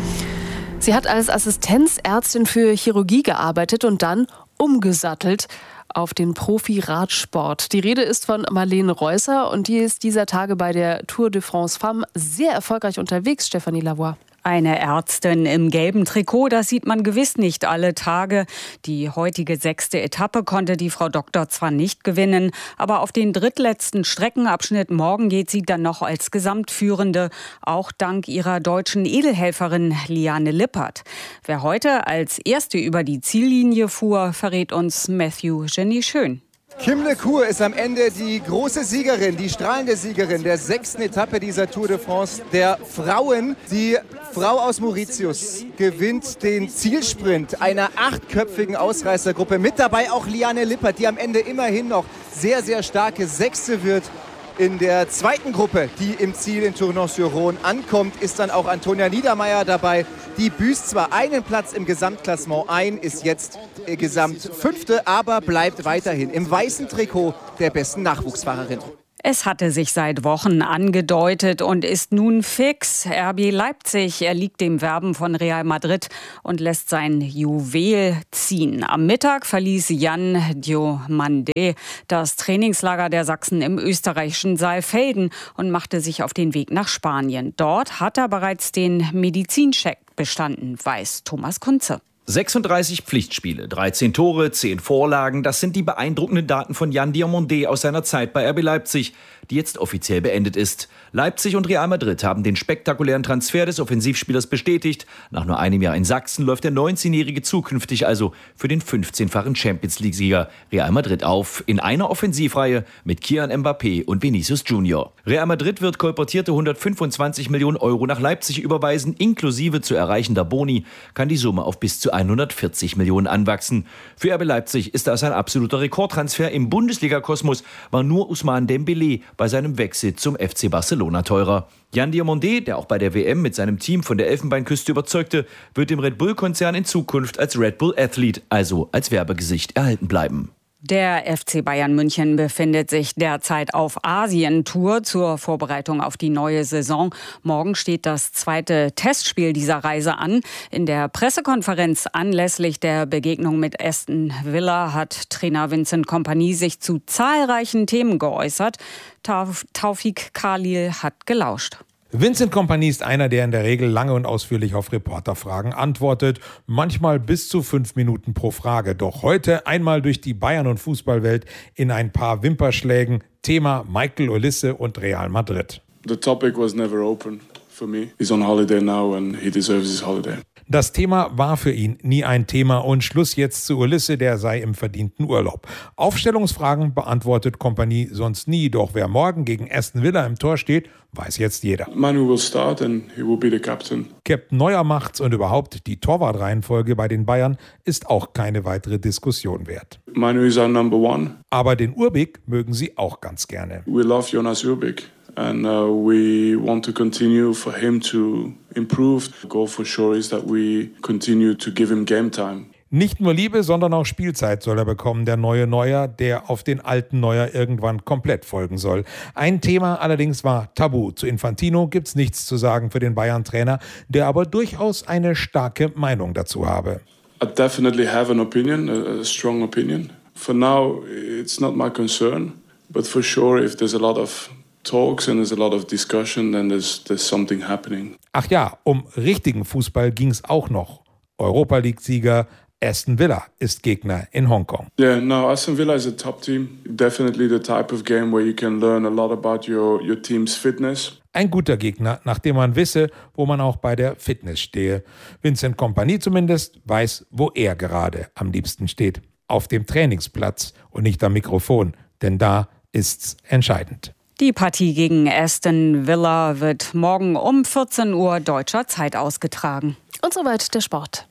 Sie hat als Assistenzärztin für Chirurgie gearbeitet und dann umgesattelt auf den Profi-Radsport. Die Rede ist von Marlene Reusser und die ist dieser Tage bei der Tour de France Femmes sehr erfolgreich unterwegs, Stefanie Lavoie. Eine Ärztin im gelben Trikot, das sieht man gewiss nicht alle Tage. Die heutige sechste Etappe konnte die Frau Doktor zwar nicht gewinnen, aber auf den drittletzten Streckenabschnitt morgen geht sie dann noch als Gesamtführende, auch dank ihrer deutschen Edelhelferin Liane Lippert. Wer heute als Erste über die Ziellinie fuhr, verrät uns Matthew Jenny Schön. Kim LeCour ist am Ende die große Siegerin, die strahlende Siegerin der sechsten Etappe dieser Tour de France der Frauen. Die Frau aus Mauritius gewinnt den Zielsprint einer achtköpfigen Ausreißergruppe. Mit dabei auch Liane Lippert, die am Ende immerhin noch sehr, sehr starke Sechste wird. In der zweiten Gruppe, die im Ziel in Tournon-sur-Rhône ankommt, ist dann auch Antonia Niedermeier dabei. Die büßt zwar einen Platz im Gesamtklassement ein, ist jetzt Gesamtfünfte, aber bleibt weiterhin im weißen Trikot der besten Nachwuchsfahrerin. Es hatte sich seit Wochen angedeutet und ist nun fix. R B Leipzig erliegt dem Werben von Real Madrid und lässt sein Juwel ziehen. Am Mittag verließ Jan Diomande das Trainingslager der Sachsen im österreichischen Saalfelden und machte sich auf den Weg nach Spanien. Dort hat er bereits den Medizincheck bestanden, weiß Thomas Kunze. sechsunddreißig Pflichtspiele, dreizehn Tore, zehn Vorlagen, das sind die beeindruckenden Daten von Jan Diomande aus seiner Zeit bei R B Leipzig, die jetzt offiziell beendet ist. Leipzig und Real Madrid haben den spektakulären Transfer des Offensivspielers bestätigt. Nach nur einem Jahr in Sachsen läuft der neunzehnjährige zukünftig also für den fünfzehnfachen Champions-League-Sieger Real Madrid auf, in einer Offensivreihe mit Kylian Mbappé und Vinicius Junior. Real Madrid wird kolportierte hundertfünfundzwanzig Millionen Euro nach Leipzig überweisen, inklusive zu erreichender Boni kann die Summe auf bis zu hundertvierzig Millionen anwachsen. Für R B Leipzig ist das ein absoluter Rekordtransfer. Im Bundesliga-Kosmos war nur Ousmane Dembélé bei seinem Wechsel zum F C Barcelona teurer. Jan Diomande, der auch bei der W M mit seinem Team von der Elfenbeinküste überzeugte, wird dem Red Bull-Konzern in Zukunft als Red Bull Athlete, also als Werbegesicht, erhalten bleiben. Der F C Bayern München befindet sich derzeit auf Asientour zur Vorbereitung auf die neue Saison. Morgen steht das zweite Testspiel dieser Reise an. In der Pressekonferenz anlässlich der Begegnung mit Aston Villa hat Trainer Vincent Kompany sich zu zahlreichen Themen geäußert. Tauf- Taufik Khalil hat gelauscht. Vincent Kompany ist einer, der in der Regel lange und ausführlich auf Reporterfragen antwortet, manchmal bis zu fünf Minuten pro Frage. Doch heute einmal durch die Bayern- und Fußballwelt in ein paar Wimperschlägen. Thema Michael Olise und Real Madrid. The topic was never open for me. He's on holiday now and he deserves his holiday. Das Thema war für ihn nie ein Thema und Schluss jetzt zu Olise, der sei im verdienten Urlaub. Aufstellungsfragen beantwortet Kompany sonst nie, doch wer morgen gegen Aston Villa im Tor steht, weiß jetzt jeder. Manu will start and he will be the captain. Captain Neuer macht's und überhaupt die Torwartreihenfolge bei den Bayern ist auch keine weitere Diskussion wert. Manu is our number one. Aber den Urbik mögen sie auch ganz gerne. We love Jonas Urbik. And uh, we want to continue for him to improve. The goal for sure is that we continue to give him game time. Nicht nur Liebe, sondern auch Spielzeit soll er bekommen, der neue Neuer, der auf den alten Neuer irgendwann komplett folgen soll. Ein Thema allerdings war tabu. Zu Infantino gibt's nichts zu sagen für den Bayern-Trainer, der aber durchaus eine starke Meinung dazu habe. I definitely have an opinion, a, a strong opinion. For now, it's not my concern, but for sure if there's a lot of talks and there's a lot of discussion, then there's there's something happening. Ach ja, um richtigen Fußball ging's auch noch. Europa-League-Sieger Aston Villa ist Gegner in Hongkong. Yeah, no, Aston Villa is a top team. Definitely the type of game where you can learn a lot about your your team's fitness. Ein guter Gegner, nachdem man wisse, wo man auch bei der Fitness stehe. Vincent Kompany zumindest weiß, wo er gerade am liebsten steht. Auf dem Trainingsplatz und nicht am Mikrofon, denn da ist's entscheidend. Die Partie gegen Aston Villa wird morgen um vierzehn Uhr deutscher Zeit ausgetragen. Und soweit der Sport.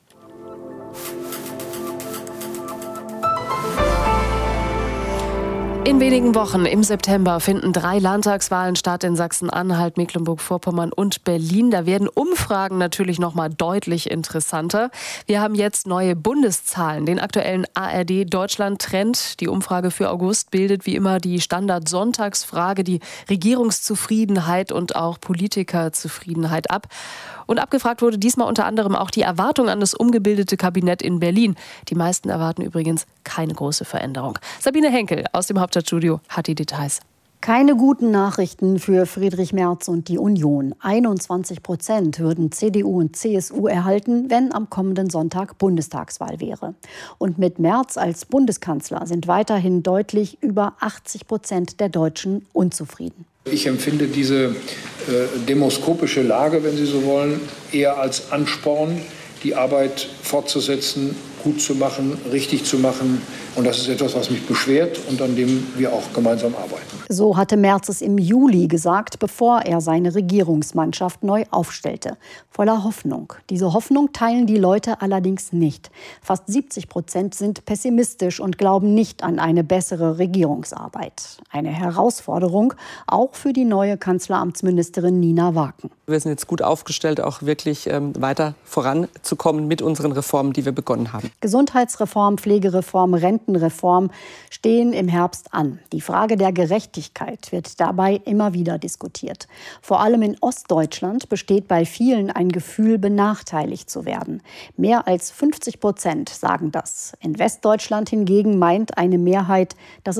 In wenigen Wochen im September finden drei Landtagswahlen statt in Sachsen-Anhalt, Mecklenburg-Vorpommern und Berlin. Da werden Umfragen natürlich noch mal deutlich interessanter. Wir haben jetzt neue Bundeszahlen, den aktuellen A R D-Deutschland-Trend. Die Umfrage für August bildet wie immer die Standard-Sonntagsfrage, die Regierungszufriedenheit und auch Politikerzufriedenheit ab. Und abgefragt wurde diesmal unter anderem auch die Erwartung an das umgebildete Kabinett in Berlin. Die meisten erwarten übrigens keine große Veränderung. Sabine Henkel aus dem Hauptstadtstudio hat die Details. Keine guten Nachrichten für Friedrich Merz und die Union. einundzwanzig Prozent würden C D U und C S U erhalten, wenn am kommenden Sonntag Bundestagswahl wäre. Und mit Merz als Bundeskanzler sind weiterhin deutlich über achtzig Prozent der Deutschen unzufrieden. Ich empfinde diese äh, demoskopische Lage, wenn Sie so wollen, eher als Ansporn, die Arbeit fortzusetzen, gut zu machen, richtig zu machen. Und das ist etwas, was mich beschwert und an dem wir auch gemeinsam arbeiten. So hatte Merz es im Juli gesagt, bevor er seine Regierungsmannschaft neu aufstellte. Voller Hoffnung. Diese Hoffnung teilen die Leute allerdings nicht. Fast siebzig Prozent sind pessimistisch und glauben nicht an eine bessere Regierungsarbeit. Eine Herausforderung auch für die neue Kanzleramtsministerin Nina Waken. Wir sind jetzt gut aufgestellt, auch wirklich ähm, weiter voranzukommen mit unseren Reformen, die wir begonnen haben. Gesundheitsreform, Pflegereform, Rentenreform stehen im Herbst an. Die Frage der Gerechtigkeit wird dabei immer wieder diskutiert. Vor allem in Ostdeutschland besteht bei vielen ein Gefühl, benachteiligt zu werden. Mehr als fünfzig Prozent sagen das. In Westdeutschland hingegen meint eine Mehrheit, dass es